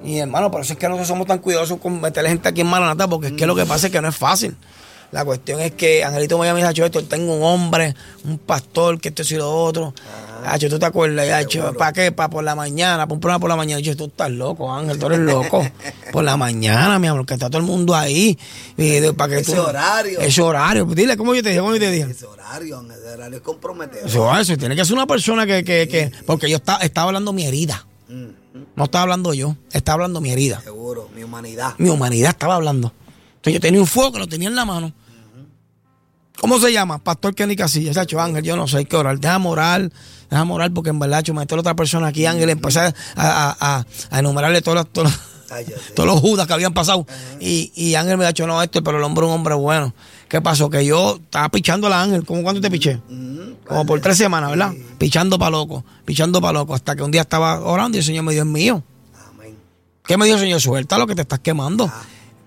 Y hermano, por eso es que nosotros somos tan cuidadosos con meter gente aquí en Maranatha, porque es que lo que pasa es que no es fácil. La cuestión es que Angelito me llama y dice, esto, tengo un hombre, un pastor, que esto y lo otro. Ah, ¿tú te acuerdas? ¿Para qué? ¿Para por la mañana? ¿Para un programa por la mañana? Yo, tú estás loco, Ángel, tú eres loco. Por la mañana, mi amor, que está todo el mundo ahí. Y, para que ese tú, horario. Ese horario. Dile, ¿cómo yo te dije? ¿Cómo yo te dije? Ese horario, Ángel, ese horario es comprometedor. Eso, eso, tiene que ser una persona que, que, que porque yo estaba, estaba hablando mi herida. No estaba hablando yo, estaba hablando mi herida. Seguro, mi humanidad. Mi humanidad estaba hablando. Entonces yo tenía un fuego que lo tenía en la mano. ¿Cómo se llama? Pastor Kenny Casillas. Sacho, Ángel, yo no sé, hay que orar. Déjame orar, déjame orar, porque en verdad, yo meter a otra persona aquí, Ángel, empecé a, a, a, a enumerarle todos los, todos, Ay, todos los judas que habían pasado. Uh-huh. Y, y Ángel me ha dicho, no, esto, pero el hombre es un hombre bueno. ¿Qué pasó? Que yo estaba pichando a Ángel. ¿Cómo cuánto te piché? Uh-huh. Como por tres semanas, ¿verdad? Sí. Pichando para loco, pichando para loco. Hasta que un día estaba orando y el Señor me dijo, es mío. Amén. ¿Qué me dijo el Señor? Suelta lo que te estás quemando. Ah.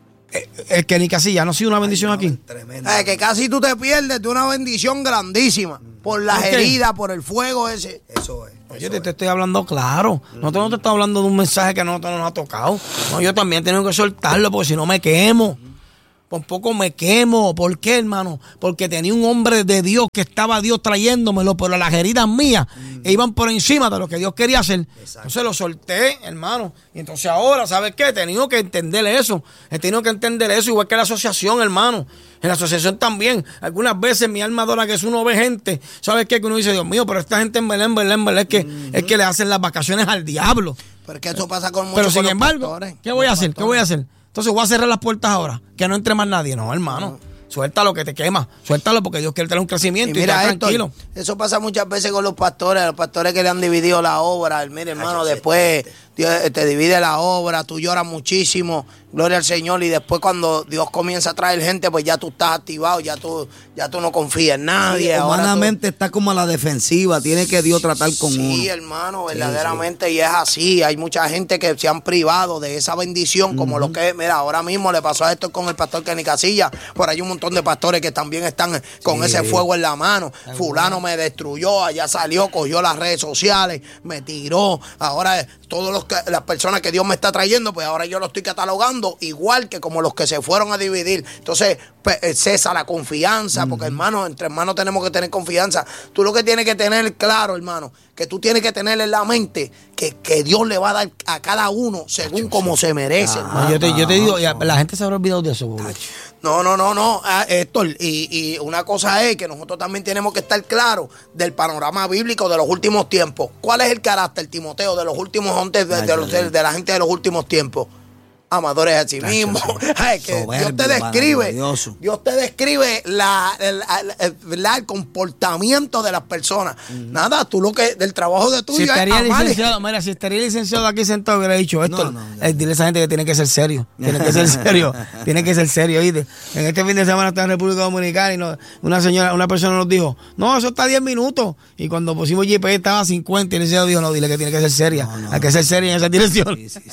Es que ni casi ya no ha sido una bendición. Ay, no, aquí. Tremendo. Es que casi tú te pierdes de una bendición grandísima. Por las ¿Por heridas, por el fuego ese. Eso es. Oye, te, te estoy hablando claro. Mm. Nosotros no te estamos hablando de un mensaje que a nosotros no nos ha tocado. No, yo también tengo que soltarlo porque si no me quemo. Por poco me quemo. ¿Por qué, hermano? Porque tenía un hombre de Dios que estaba Dios trayéndomelo, pero las heridas mías mm. iban por encima de lo que Dios quería hacer. Exacto. Entonces lo solté, hermano. Y entonces ahora, ¿sabes qué? He tenido que entender eso. He tenido que entender eso, igual que la asociación, hermano. En la asociación también. Algunas veces mi alma adora que es uno ve gente. ¿Sabes qué? Que uno dice, Dios mío, pero esta gente en Belén, Belén, Belén, es que, mm. es que le hacen las vacaciones al diablo. Pero es que eso pasa con muchos. Pero sin embargo, ¿qué voy a hacer? ¿Qué voy a hacer? Entonces voy a cerrar las puertas ahora, que no entre más nadie. No, hermano, no. Suéltalo que te quema, suéltalo porque Dios quiere tener un crecimiento y, mira, y tranquilo. Eso pasa muchas veces con los pastores, los pastores que le han dividido la obra. Mire, hermano, después Dios te divide la obra, tú lloras muchísimo, gloria al Señor, y después cuando Dios comienza a traer gente, pues ya tú estás activado, ya tú, ya tú no confías en nadie. Sí, humanamente tú... está como a la defensiva, tiene que Dios tratar con sí, uno. Sí, hermano, verdaderamente, sí, sí. Y es así. Hay mucha gente que se han privado de esa bendición, uh-huh. como lo que, mira, ahora mismo le pasó esto con el pastor Kenny Casillas, por ahí un montón de pastores que también están con sí. ese fuego en la mano. Ay, fulano bueno. me destruyó, allá salió, cogió las redes sociales, me tiró. Ahora todos los que, las personas que Dios me está trayendo, pues ahora yo lo estoy catalogando igual que como los que se fueron a dividir. Entonces pues, cesa la confianza, uh-huh. porque hermano, entre hermanos tenemos que tener confianza. Tú lo que tienes que tener claro, hermano, que tú tienes que tener en la mente que, que Dios le va a dar a cada uno según como se merece. Ah, hermano. Yo, te, yo te digo, la gente se habrá olvidado de eso. Boludo. No, no, no, no, Héctor, y, y una cosa es que nosotros también tenemos que estar claros del panorama bíblico de los últimos tiempos. ¿Cuál es el carácter, Timoteo, de los últimos hombres, de, de, de, de la gente de los últimos tiempos? Amadores a sí mismos. Ay, que soberbio, Dios te describe, Dios te describe la, el, el, el, el comportamiento de las personas. Uh-huh. Nada, tú lo que del trabajo de tuyo si estaría es licenciado, mira, si estaría licenciado aquí sentado hubiera dicho esto. No, no, no. Dile a esa gente que tiene que ser serio, tiene que ser serio, tiene que ser serio, ¿oíste? En este fin de semana está en República Dominicana y no, una señora, una persona nos dijo, no, eso está diez minutos. Y cuando pusimos G P S estaba a cincuenta y el licenciado dijo, no, dile que tiene que ser seria, no, no, hay que ser seria en esa dirección. Sí, sí, sí.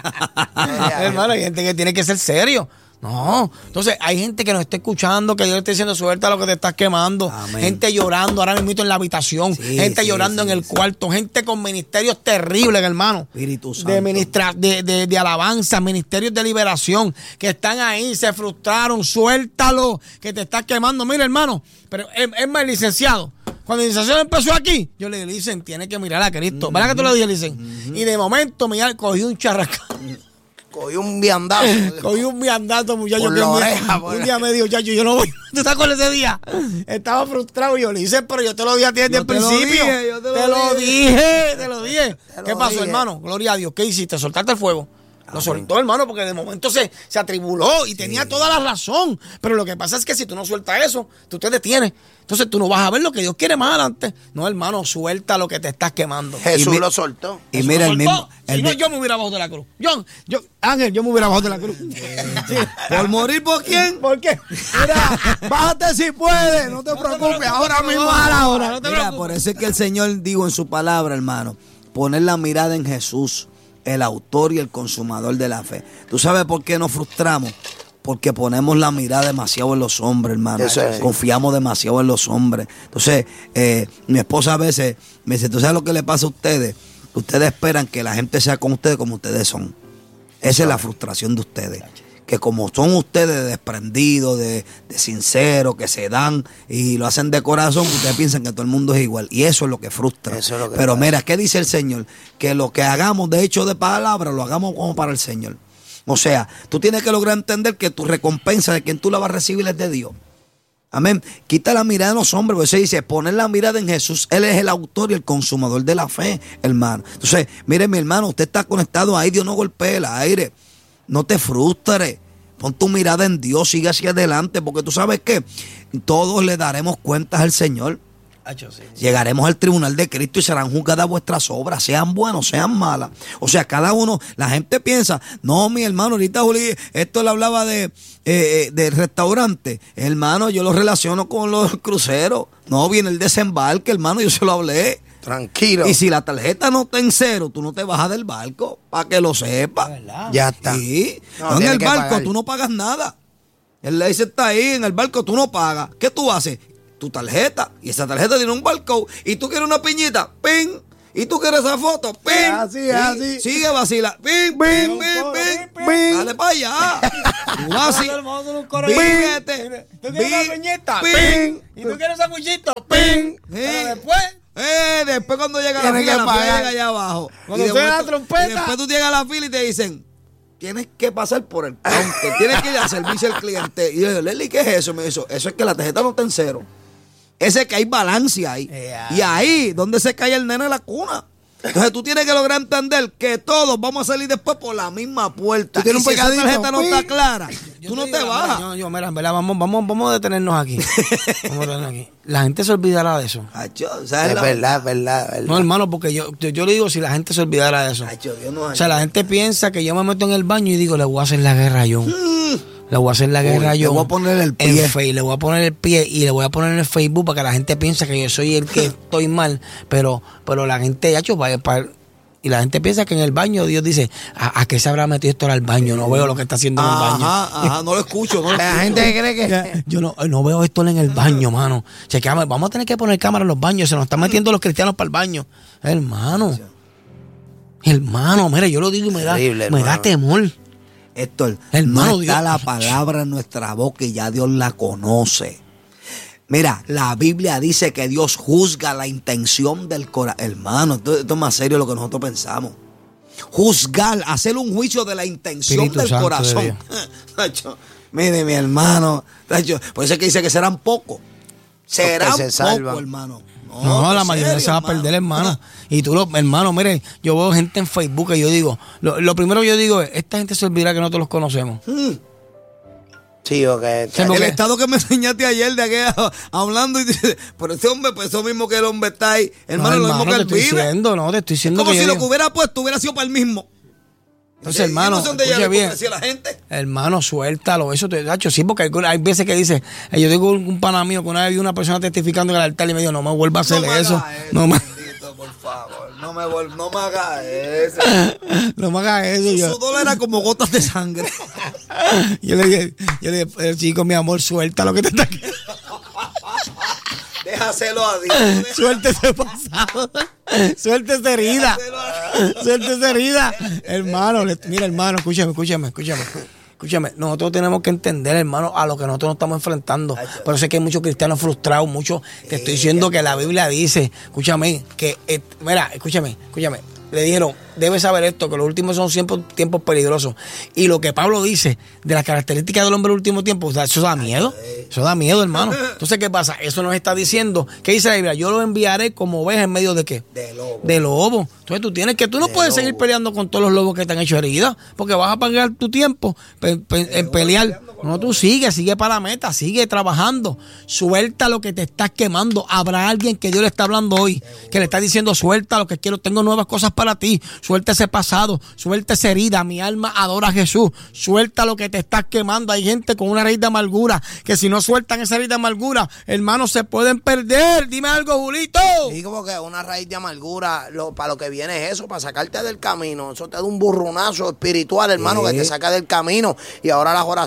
Hermano, hay gente que tiene que ser serio. No, entonces hay gente que nos está escuchando, que Dios le está diciendo suelta lo que te estás quemando. Amén. Gente llorando ahora mismo en la habitación, sí, gente sí, llorando sí, en el sí. cuarto, gente con ministerios terribles, hermano. Espíritu Santo. De, ministra de, de, de alabanza, ministerios de liberación, que están ahí, se frustraron, suéltalo, que te estás quemando. Mira, hermano, pero es, es más, licenciado. Cuando el licenciado empezó aquí, yo le dije, tiene que mirar a Cristo. Mm-hmm. ¿Verdad que tú le dije, licen? Mm-hmm. Y de momento, mira, cogí un charracán. Cogí un viandazo. Cogí un viandazo, muchacho. Por que la un, oreja, día, un día me dijo, chacho, yo no voy. ¿Tú te acuerdas ese día? Estaba frustrado. Yo le hice, pero yo te lo dije a ti desde el principio. Dije, yo te, te lo dije. dije, te lo dije. Te ¿Qué lo pasó, dije. hermano? Gloria a Dios. ¿Qué hiciste? ¿Soltaste el fuego? Lo soltó, hermano, porque de momento se, se atribuló y sí. tenía toda la razón. Pero lo que pasa es que si tú no sueltas eso, tú te detienes. Entonces tú no vas a ver lo que Dios quiere más adelante. No, hermano, suelta lo que te estás quemando. Jesús mi, lo soltó. Y Jesús mira el mismo. El si no, yo me hubiera bajado de la cruz. Yo, yo, Ángel, yo me hubiera bajado de la cruz. Sí. ¿Por morir por quién? ¿Por qué? Mira, bájate si puedes. No te no preocupes. Te ahora mismo a la hora. No te mira, por eso es que el Señor dijo en su palabra, hermano, poner la mirada en Jesús, el autor y el consumador de la fe. ¿Tú sabes por qué nos frustramos? Porque ponemos la mirada demasiado en los hombres, hermano. Es. Confiamos demasiado en los hombres. Entonces, eh, mi esposa a veces me dice, ¿tú sabes lo que le pasa a ustedes? Ustedes esperan que la gente sea con ustedes como ustedes son. Esa es la frustración de ustedes. Que como son ustedes desprendidos, de, de sinceros, que se dan y lo hacen de corazón, ustedes piensan que todo el mundo es igual. Y eso es lo que frustra. Eso es lo que Pero pasa. mira, ¿qué dice el Señor? Que lo que hagamos de hecho de palabra, lo hagamos como para el Señor. O sea, tú tienes que lograr entender que tu recompensa de quien tú la vas a recibir es de Dios. Amén. Quita la mirada de los hombres, porque se dice, poner la mirada en Jesús. Él es el autor y el consumador de la fe, hermano. Entonces, mire, mi hermano, usted está conectado ahí, Dios no golpee el aire. No te frustres. Pon tu mirada en Dios, sigue hacia adelante, porque tú sabes que todos le daremos cuentas al Señor. Llegaremos al tribunal de Cristo y serán juzgadas vuestras obras, sean buenas, sean malas. O sea, cada uno, la gente piensa, no, mi hermano, ahorita Juli, esto le hablaba de, eh, de restaurante. Hermano, yo lo relaciono con los cruceros. No, viene el desembarque, hermano, yo se lo hablé. Tranquilo. Y si la tarjeta no está en cero, tú no te bajas del barco, para que lo sepas. Ya está. Sí. No, No, en tiene el que barco pagar. tú no pagas nada. El laser está ahí, en el barco tú no pagas. ¿Qué tú haces? Tu tarjeta. Y esa tarjeta tiene un barcode. Y tú quieres una piñita, ¡ping! Y tú quieres esa foto, ¡ping! Así, Sí, así. Sigue vacila, ¡ping, ping, ping, ping! ping. Dale para allá. Tú así. Bíguete. ¿Tú quieres una piñeta? ¡Ping! ¿Y tú quieres sanguchito? ¡Ping! Sí. Pero después, Eh, después cuando llega la Tienes fila, que la fila pagar. llega allá abajo. Cuando Y de suena la momento- trompeta. Y después tú llegas a la fila y te dicen, tienes que pasar por el counter, tienes que ir al servicio al cliente. Y yo digo, Leli, ¿qué es eso? Me dice, eso es que la tarjeta no está en cero. Ese es que hay balance ahí. Yeah. Y ahí, donde se cae el nene de la cuna. Entonces tú tienes que lograr entender que todos vamos a salir después por la misma puerta. Tú tienes Y un si esa pecadito, tarjeta no está ¡ping! clara, yo tú no digo, te mira, bajas. Yo, yo, mira, en verdad, vamos, vamos, vamos a detenernos aquí. Vamos a detenernos aquí. La gente se olvidará de eso. Acho, ¿sabes Es la- verdad, es verdad, es verdad. No, hermano, porque yo, yo, yo le digo si la gente se olvidara de eso. Acho, Dios nos O sea, la gente piensa que yo me meto en el baño y digo, le voy a hacer la guerra a John. Le voy a hacer la guerra a le John. voy a poner el en pie. Face, le voy a poner el pie y le voy a poner en el Facebook para que la gente piense que yo soy el que estoy mal. Pero, pero la gente, ya, para, para, y la gente piensa que en el baño Dios dice, ¿a, a qué se habrá metido esto al baño? No veo lo que está haciendo en el baño. Ajá, ajá, no lo escucho, no lo La escucho. gente cree que... Yo no, no veo esto en el baño, mano. Chequeame, vamos a tener que poner cámara en los baños. Se nos están metiendo los cristianos para el baño. Hermano. Hermano, mire, yo lo digo y me da, Terrible, me da hermano. temor. Héctor, Hermano, no está Dios. la palabra en nuestra boca y ya Dios la conoce. Mira, la Biblia dice que Dios juzga la intención del corazón. Hermano, esto, esto es más serio de lo que nosotros pensamos. Juzgar, hacer un juicio de la intención Espíritu del Santo de corazón. Tacho, mire, mi hermano, tacho, por eso es que dice que serán pocos. Serán se salvan. pocos, hermano. No, la en mayoría serio, se va a perder, hermano. Y tú, lo, hermano, mire, yo veo gente en Facebook y yo digo, lo, lo primero que yo digo es, esta gente se olvidará que nosotros los conocemos. Sí, o que... Sí, porque- El estado que me enseñaste ayer de aquella hablando y dice, pero ese hombre, pues eso mismo que el hombre está ahí, hermano, No, lo mismo que te él estoy vive. diciendo, no, te estoy Es diciendo como que si yo lo digo, que hubiera puesto hubiera sido para el mismo. entonces, Y hermano, no sé dónde escuche llega bien. la hipocresía de la gente. Hermano, suéltalo. Eso te hecho sí, porque hay, hay veces que dice, eh, yo digo un, un pana mío que una vez vi una persona testificando en el altar y me dijo, no me vuelva a hacer No me eso. hagas No me, bendito, por favor. No me, vol- no me hagas eso. no me hagas eso. Su Yo, sudor era como gotas de sangre. yo le dije, yo le dije, "Eh, chico, mi amor, suelta lo que te está quedando. Déjaselo a Dios. Suelta ese pasado. Suelta esa herida. Suelta esa herida. Hermano, le- mira, hermano, escúchame, escúchame, escúchame. Escúchame, nosotros tenemos que entender, hermano, a lo que nosotros nos estamos enfrentando. Por eso es que hay muchos cristianos frustrados, muchos. Te estoy diciendo que la Biblia dice, escúchame, que, eh, mira, escúchame, escúchame. Le dijeron, debes saber esto, que los últimos son tiempos, tiempos peligrosos. Y lo que Pablo dice de las características del hombre del último tiempo, o sea, eso da miedo. Eso da miedo, hermano. Entonces, ¿qué pasa? Eso nos está diciendo, ¿qué dice la Biblia? Yo lo enviaré como oveja en medio de qué? De lobo. De lobo. Entonces tú tienes que, tú no De puedes lobo. seguir peleando con todos los lobos que te han hecho heridas, porque vas a pagar tu tiempo pe- pe- en pelear. No, tú sigue, sigue para la meta, sigue trabajando. Suelta lo que te estás quemando. Habrá alguien que Dios le está hablando hoy, que le está diciendo, suelta lo que quiero, tengo nuevas cosas para ti. Suelta ese pasado, suelta esa herida. Mi alma adora a Jesús. Suelta lo que te estás quemando. Hay gente con una raíz de amargura, que si no sueltan esa raíz de amargura, hermanos, se pueden perder. Dime algo, Julito. Y como que una raíz de amargura, lo, para lo que viene es eso, para sacarte del camino. Eso te da un burronazo espiritual, hermano, Sí. que te saca del camino. Y ahora las oraciones, todas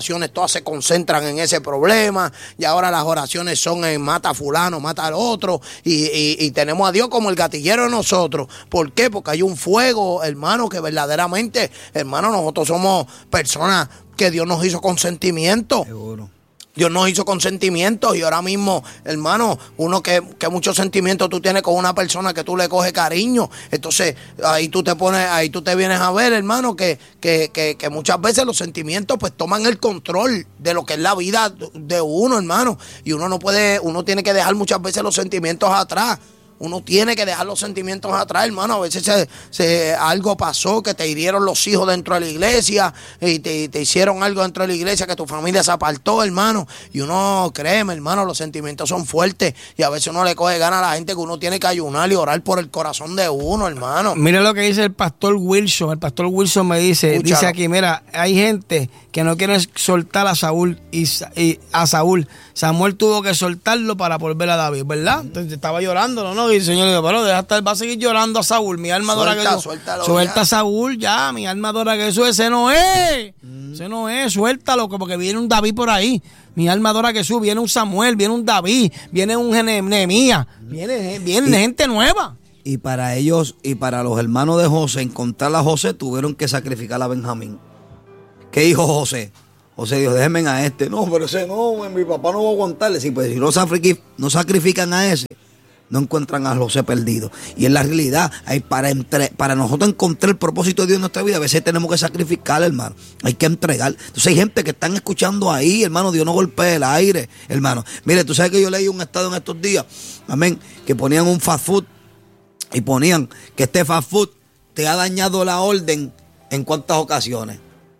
todas se concentran en ese problema, y ahora las oraciones son en mata a fulano, mata al otro, y, y, y tenemos a Dios como el gatillero de nosotros. ¿Por qué? Porque hay un fuego, hermano, que verdaderamente, hermano, nosotros somos personas que Dios nos hizo con sentimiento. Seguro. Dios nos hizo con sentimientos, y ahora mismo, hermano, uno que, que muchos sentimientos tú tienes con una persona que tú le coges cariño. Entonces, ahí tú te pones, ahí tú te vienes a ver, hermano, que, que, que, que muchas veces los sentimientos pues toman el control de lo que es la vida de uno, hermano. Y uno no puede, uno tiene que dejar muchas veces los sentimientos atrás. Uno tiene que dejar los sentimientos atrás, hermano. A veces se, se, algo pasó, que te hirieron los hijos dentro de la iglesia, y te, te hicieron algo dentro de la iglesia, que tu familia se apartó, hermano. Y uno, créeme, hermano, los sentimientos son fuertes, y a veces uno le coge ganas a la gente que uno tiene que ayunar y orar por el corazón de uno, hermano. Mira lo que dice el pastor Wilson. El pastor Wilson me dice, Escúchalo. dice aquí, mira, hay gente que no quiere soltar a Saúl y, y a Saúl. Samuel tuvo que soltarlo para volver a David, ¿verdad? Entonces estaba llorando, ¿no? Y el Señor le dijo, pero deja estar, va a seguir llorando a Saúl. Mi alma adora que Dios. Suelta a Saúl ya, mi alma adora que Jesús. Ese no es. Mm. Ese no es, suéltalo, porque viene un David por ahí. Mi alma adora que Jesús. Viene un Samuel, viene un David, viene un Nehemías, viene, viene y, gente nueva. Y para ellos y para los hermanos de José, encontrar a José, tuvieron que sacrificar a Benjamín. ¿Qué dijo José? José dijo, déjenme a este. No, pero ese no, mi papá no va a aguantarle. Sí, pues si no, sacrific- no sacrifican a ese, no encuentran a José perdido. Y en la realidad, hay para, entre, para nosotros encontrar el propósito de Dios en nuestra vida, a veces tenemos que sacrificar, hermano. Hay que entregar. Entonces hay gente que están escuchando ahí, hermano, Dios no golpea el aire, hermano. Mire, tú sabes que yo leí un estado en estos días, amén, que ponían un fast food y ponían que este fast food te ha dañado la orden en cuántas ocasiones.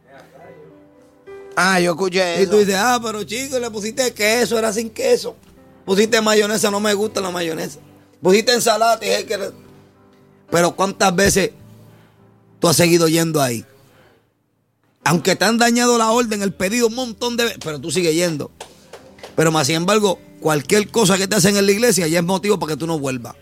Ah, yo escuché eso. Y tú dices, ah, pero chico, le pusiste queso, era sin queso. Pusiste mayonesa, no me gusta la mayonesa. Pusiste ensalada, te dije que era... Pero ¿cuántas veces tú has seguido yendo ahí? Aunque te han dañado la orden, el pedido un montón de veces, pero tú sigues yendo. Pero más sin embargo, cualquier cosa que te hacen en la iglesia ya es motivo para que tú no vuelvas.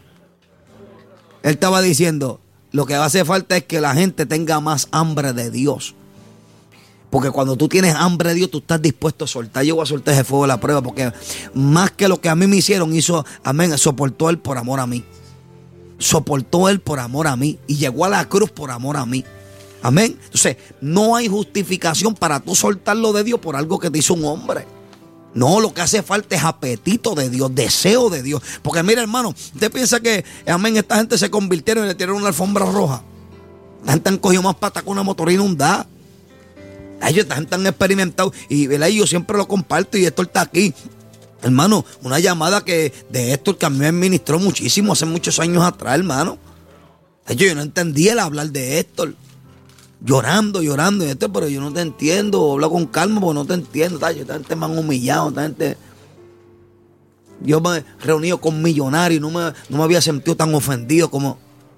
Él estaba diciendo, lo que va a hacer falta es que la gente tenga más hambre de Dios. Porque cuando tú tienes hambre de Dios, tú estás dispuesto a soltar. Yo voy a soltar ese fuego de la prueba, porque más que lo que a mí me hicieron, hizo, amén, soportó Él por amor a mí. Soportó Él por amor a mí. Y llegó a la cruz por amor a mí. Amén. Entonces, no hay justificación para tú soltarlo de Dios por algo que te hizo un hombre. No, lo que hace falta es apetito de Dios, deseo de Dios. Porque mira, hermano, usted piensa que, amén, esta gente se convirtieron y le tiraron una alfombra roja. La gente han cogido más pata con una motorina hundada. Ellos están tan experimentados y ¿verdad? Yo siempre lo comparto y Héctor está aquí. Hermano, una llamada que de Héctor que a mí me ministró muchísimo hace muchos años atrás, hermano. Yo, yo no entendía el hablar de Héctor. Llorando, llorando. Y Héctor, pero yo no te entiendo. Habla con calma porque no te entiendo. Esta gente me han humillado. Esta gente... Yo me he reunido con millonarios y no me, no me había sentido tan ofendido como...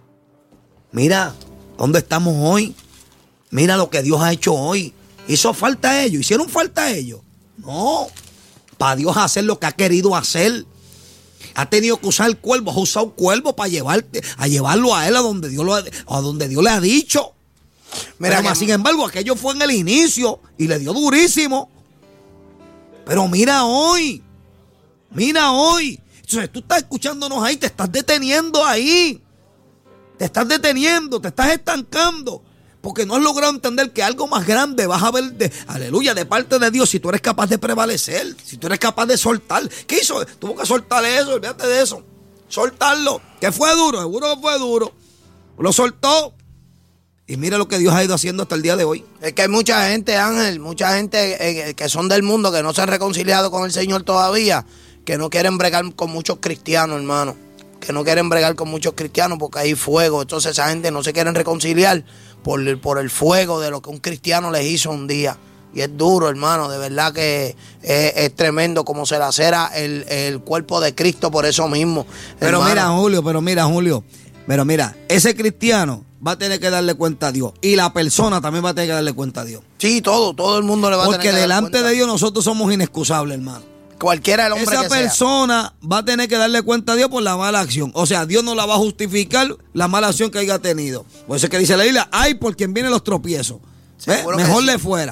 Mira, ¿dónde estamos hoy? Mira lo que Dios ha hecho hoy. ¿Hizo falta a ellos? ¿Hicieron falta a ellos? No. Para Dios hacer lo que ha querido hacer. Ha tenido que usar el cuervo. Ha usado cuervo para llevarte, a llevarlo a él a donde Dios, lo ha, a donde Dios le ha dicho. Mira, pero, que... sin embargo, aquello fue en el inicio y le dio durísimo. Pero mira hoy. Mira hoy. Entonces tú estás escuchándonos ahí, te estás deteniendo ahí. Te estás deteniendo, te estás estancando. Porque no has logrado entender que algo más grande vas a ver, de, aleluya, de parte de Dios, si tú eres capaz de prevalecer, si tú eres capaz de soltar. ¿Qué hizo? Tuvo que soltar eso, olvídate de eso. Soltarlo, que fue duro, seguro que fue duro. Lo soltó. Y mira lo que Dios ha ido haciendo hasta el día de hoy. Es que hay mucha gente, Ángel, mucha gente eh, que son del mundo, que no se han reconciliado con el Señor todavía, que no quieren bregar con muchos cristianos, hermano. Que no quieren bregar con muchos cristianos porque hay fuego. Entonces esa gente no se quieren reconciliar por el, por el fuego de lo que un cristiano les hizo un día. Y es duro, hermano, de verdad que es, es tremendo como se lacera el, el cuerpo de Cristo por eso mismo. Pero hermano. mira, Julio, pero mira, Julio, pero mira, ese cristiano va a tener que darle cuenta a Dios. Y la persona también va a tener que darle cuenta a Dios. Sí, todo, todo el mundo le va Porque a tener que dar cuenta. Porque delante de Dios nosotros somos inexcusables, hermano. Cualquiera el hombre Esa que persona sea. va a tener que darle cuenta a Dios por la mala acción. O sea, Dios no la va a justificar la mala acción que haya tenido. Por eso es que dice la Biblia, ay por quien vienen los tropiezos. Mejor le fuera.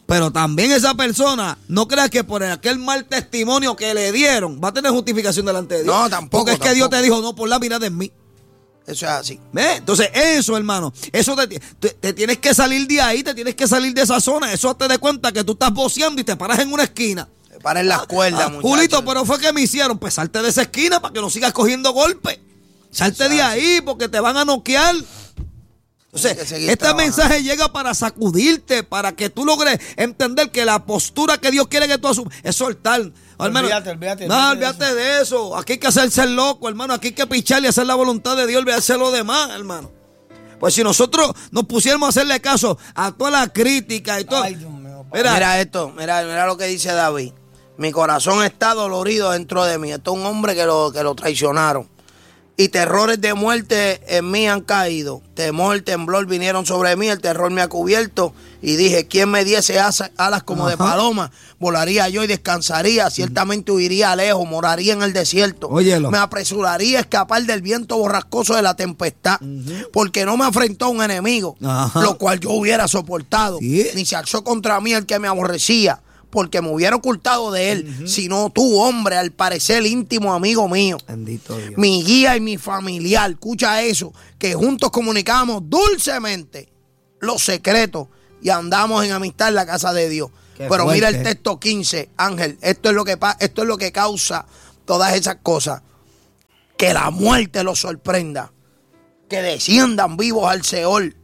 Pero también esa persona, no creas que por aquel mal testimonio que le dieron, va a tener justificación delante de Dios. No, tampoco. Porque es que tampoco. Dios te dijo, no, por la mirada en mí. Eso es así. ¿Ves? Entonces, eso, hermano, eso te, te, te tienes que salir de ahí, te tienes que salir de esa zona. Eso te das cuenta que tú estás boceando y te paras en una esquina. Te paran las cuerdas, Ah, muchachos. Julito, pero fue que me hicieron, pues salte de esa esquina para que no sigas cogiendo golpes. Salte de ahí porque te van a noquear. Entonces, que seguir este trabajando. mensaje llega para sacudirte, para que tú logres entender que la postura que Dios quiere que tú asumas es soltar. Hermano, Olvídate, olvídate, no, olvídate olvídate de eso. Aquí hay que hacerse el loco, hermano. Aquí hay que picharle y hacer la voluntad de Dios, olvidarse de lo demás, hermano. Pues si nosotros nos pusiéramos a hacerle caso a toda la crítica y todo. Ay, Dios mío, Mira, Mira esto, mira, mira lo que dice David. Mi corazón está dolorido dentro de mí. Esto es un hombre que lo, que lo traicionaron. Y terrores de muerte en mí han caído. Temor, temblor vinieron sobre mí, el terror me ha cubierto. Y dije, ¿quién me diese alas como de paloma? Volaría yo y descansaría. Ciertamente huiría lejos, moraría en el desierto. Óyelo. Me apresuraría a escapar del viento borrascoso de la tempestad. Porque no me afrentó un enemigo, Ajá. lo cual yo hubiera soportado. Sí. Ni se alzó contra mí el que me aborrecía, porque me hubiera ocultado de él, uh-huh. sino tú, hombre, al parecer íntimo amigo mío. Bendito Dios. Mi guía y mi familiar, escucha eso, que juntos comunicamos dulcemente los secretos y andamos en amistad en la casa de Dios. Qué Pero fuerte. mira el texto quince, Ángel, esto es lo que pa- esto es lo que causa todas esas cosas. Que la muerte los sorprenda, que desciendan vivos al Seol.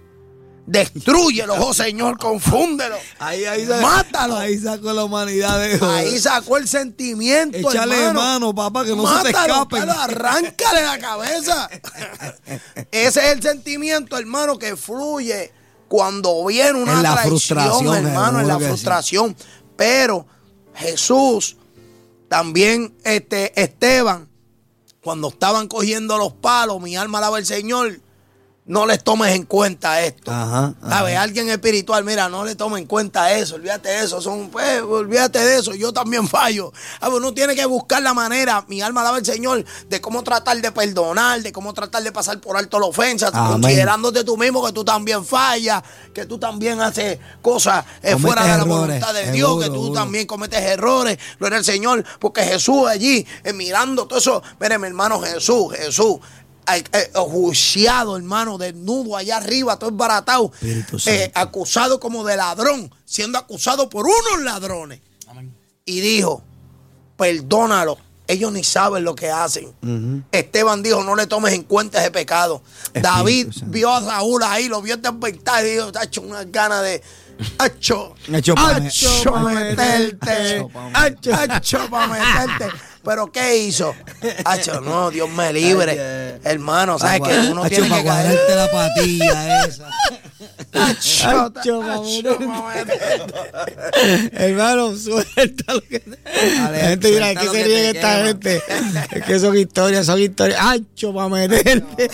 Destrúyelos, oh Señor, confúndelo. Ahí, ahí, sacó- Mátalo. Ahí sacó la humanidad de Ahí sacó el sentimiento, Échale hermano. mano, papá, que no se te Mátalo, escapen. pero arráncale la cabeza. Ese es el sentimiento, hermano, que fluye cuando viene una En la traición, frustración, hermano, en la seguro que sí. frustración. Pero Jesús, también este Esteban, cuando estaban cogiendo los palos, mi alma alaba al Señor. No les tomes en cuenta esto. Ajá, ajá. ¿Sabes? Alguien espiritual, mira, no le tomes en cuenta eso, olvídate de eso, son, pues, olvídate de eso, yo también fallo. Ah, pues uno tiene que buscar la manera, mi alma alaba al Señor, de cómo tratar de perdonar, de cómo tratar de pasar por alto la ofensa, Amén. considerándote tú mismo que tú también fallas, que tú también haces cosas eh, Cometes fuera de la errores, voluntad de seguro, Dios, que tú seguro. también cometes errores, gloria al Señor, porque Jesús allí, eh, mirando todo eso, mire mi hermano Jesús, Jesús, eh, eh, juiciado, hermano, desnudo allá arriba, todo embaratado, Espíritu eh, Santo. acusado como de ladrón, siendo acusado por unos ladrones. Amén. Y dijo, perdónalo, ellos ni saben lo que hacen. Ujú. Esteban dijo, no le tomes en cuenta ese pecado. Espíritu David Santo. vio a Saúl ahí, lo vio despertar y dijo, ha hecho unas ganas de... Hacho, Hacho pa' hacho me- pa' meterte, Hacho pa' hacho, hacho pa' meterte. Pero ¿qué hizo? Hacho, no, Dios me libre. Ay, eh. Hermano, ¿sabes Pa' que gua- uno Hacho, tiene pa' que caer? guardarte la patilla esa. Hacho, Hacho, pa' hacho, pa' meterte. Hermano, suelta lo que La Dale, gente dirá, suelta ¿qué lo se que ríe te esta quema. gente? Es que son historias, son historias. ¡Ancho para meterte!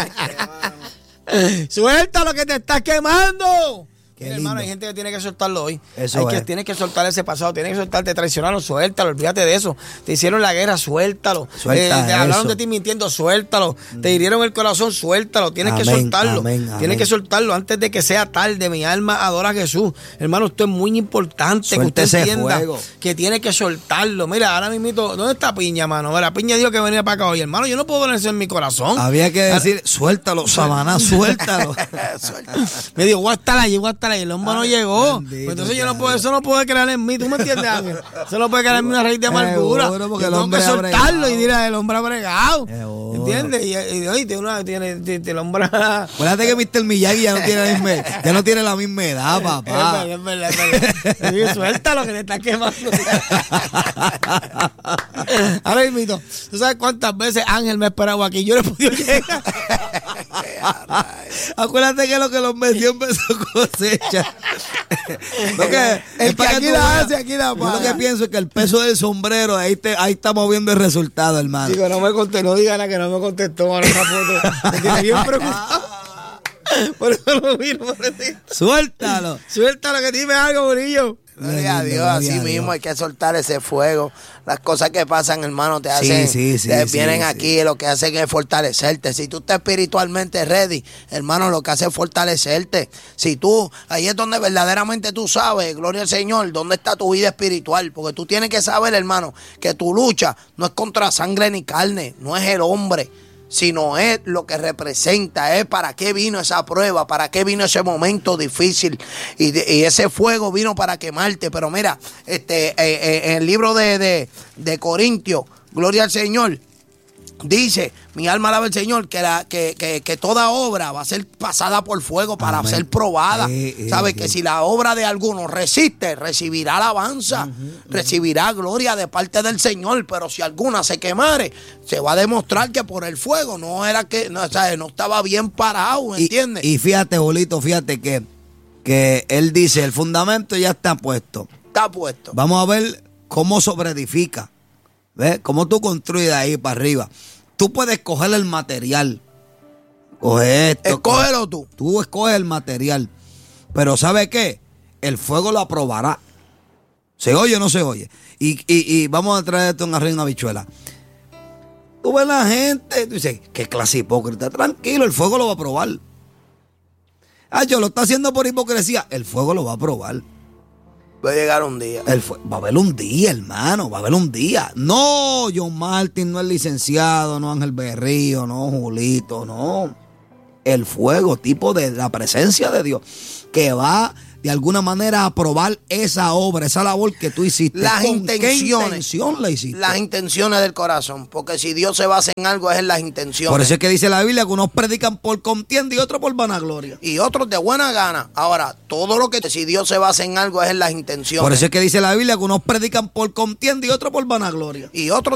¡Suelta lo que te estás quemando! Qué Mira, hermano, lindo. hay gente que tiene que soltarlo hoy. Eso hay que, es. Tienes que soltar ese pasado, tienes que soltar, te traicionaron, suéltalo, olvídate de eso. Te hicieron la guerra, suéltalo. Suelta Eh, te hablaron eso. de ti mintiendo, suéltalo. Te hirieron el corazón, suéltalo. Tienes que Amén, soltarlo. amén, Tienes amén. que soltarlo antes de que sea tarde. Mi alma adora a Jesús. Hermano, esto es muy importante Suelte que usted ese entienda fuego. que tiene que soltarlo. Mira, ahora mismo, ¿dónde está Piña, mano? Mira, Piña dijo que venía para acá hoy. Hermano, yo no puedo poner eso en mi corazón. Había que decir, suéltalo, Sabaná, suéltalo. Me dijo, voy a estar allí, voy a estar allí. El hombre no Ay, llegó. bendito Pues entonces yo no sea puedo, Dios. eso no puede crear en mí. ¿Tú me entiendes, Ángel? Eso no puede crear en mí una raíz de amargura. Seguro, porque Yo el tengo hombre que ha soltarlo bregado. y dirá, el hombre ha bregado. Seguro. ¿Entiendes? Y, y, y tiene una, tiene, tiene, el hombre. Acuérdate que mister Miyagi ya no tiene la misma, ya no tiene la misma edad, Es papá. verdad, es verdad, es verdad. Y suelta lo que te está quemando. Ahora mismo, ¿tú sabes cuántas veces Ángel me ha esperado aquí? Yo no he podido llegar. Acuérdate que lo que los metió empezó cosecha. Lo que, El es para que aquí tú la veas. hace, aquí la Yo lo paga. que pienso es que el peso del sombrero, ahí, te, ahí estamos viendo el resultado, hermano. Digo, no me contestó, no diga nada que no me contestó, mano, esa foto. Me tiene bien preocupado. Por eso lo miro, por decir. Suéltalo. Suéltalo, que dime algo, Bonillo. Gloria a Dios, así mismo hay que soltar ese fuego. Las cosas que pasan, hermano, te hacen, sí, sí, te sí, vienen sí, aquí, sí. lo que hacen es fortalecerte. Si tú estás espiritualmente ready, hermano, lo que hace es fortalecerte. Si tú, ahí es donde verdaderamente tú sabes, gloria al Señor, dónde está tu vida espiritual. Porque tú tienes que saber, hermano, que tu lucha no es contra sangre ni carne, no es el hombre, sino es lo que representa, es para qué vino esa prueba, para qué vino ese momento difícil, y, de, y ese fuego vino para quemarte. Pero mira, este, eh, eh, en el libro de, de, de Corintios, gloria al Señor, dice, mi alma alaba al Señor, que, la, que, que, que toda obra va a ser pasada por fuego para Amén. ser probada. Sí, sí, ¿Sabe? sí. Que si la obra de alguno resiste, recibirá alabanza, uh-huh, uh-huh. recibirá gloria de parte del Señor. Pero si alguna se quemare, se va a demostrar que por el fuego no era que, no, o sea, no estaba bien parado, ¿entiendes? Y, y fíjate, Bolito, fíjate que, que él dice, el fundamento ya está puesto. Está puesto. Vamos a ver cómo sobreedifica. ¿Ves? Cómo tú construyes de ahí para arriba. Tú puedes escoger el material. Coge esto. Escógelo tú. Tú escoges el material. Pero ¿sabe qué? El fuego lo aprobará. ¿Se oye o no se oye? Y, y, y vamos a traer esto en una reina habichuela. Tú ves la gente, tú dices, qué clase hipócrita. Tranquilo, el fuego lo va a probar. Ah, yo lo está haciendo por hipocresía. El fuego lo va a probar. Va a llegar un día. El fue, va a haber un día, hermano, va a haber un día. No, John Martin no es licenciado, no Ángel Berrío, no Julito, no. El fuego, tipo de la presencia de Dios, que va de alguna manera a probar esa obra, esa labor que tú hiciste. Las ¿Con intenciones. qué intención la hiciste? Las intenciones del corazón. Porque si Dios se basa en algo, es en las intenciones. Por eso es que dice la Biblia que unos predican por contienda y otros por vanagloria. Y otros de buena gana. Ahora, todo lo que si Dios se basa en algo es en las intenciones. Por eso es que dice la Biblia que unos predican por contienda y otros por vanagloria. Y otros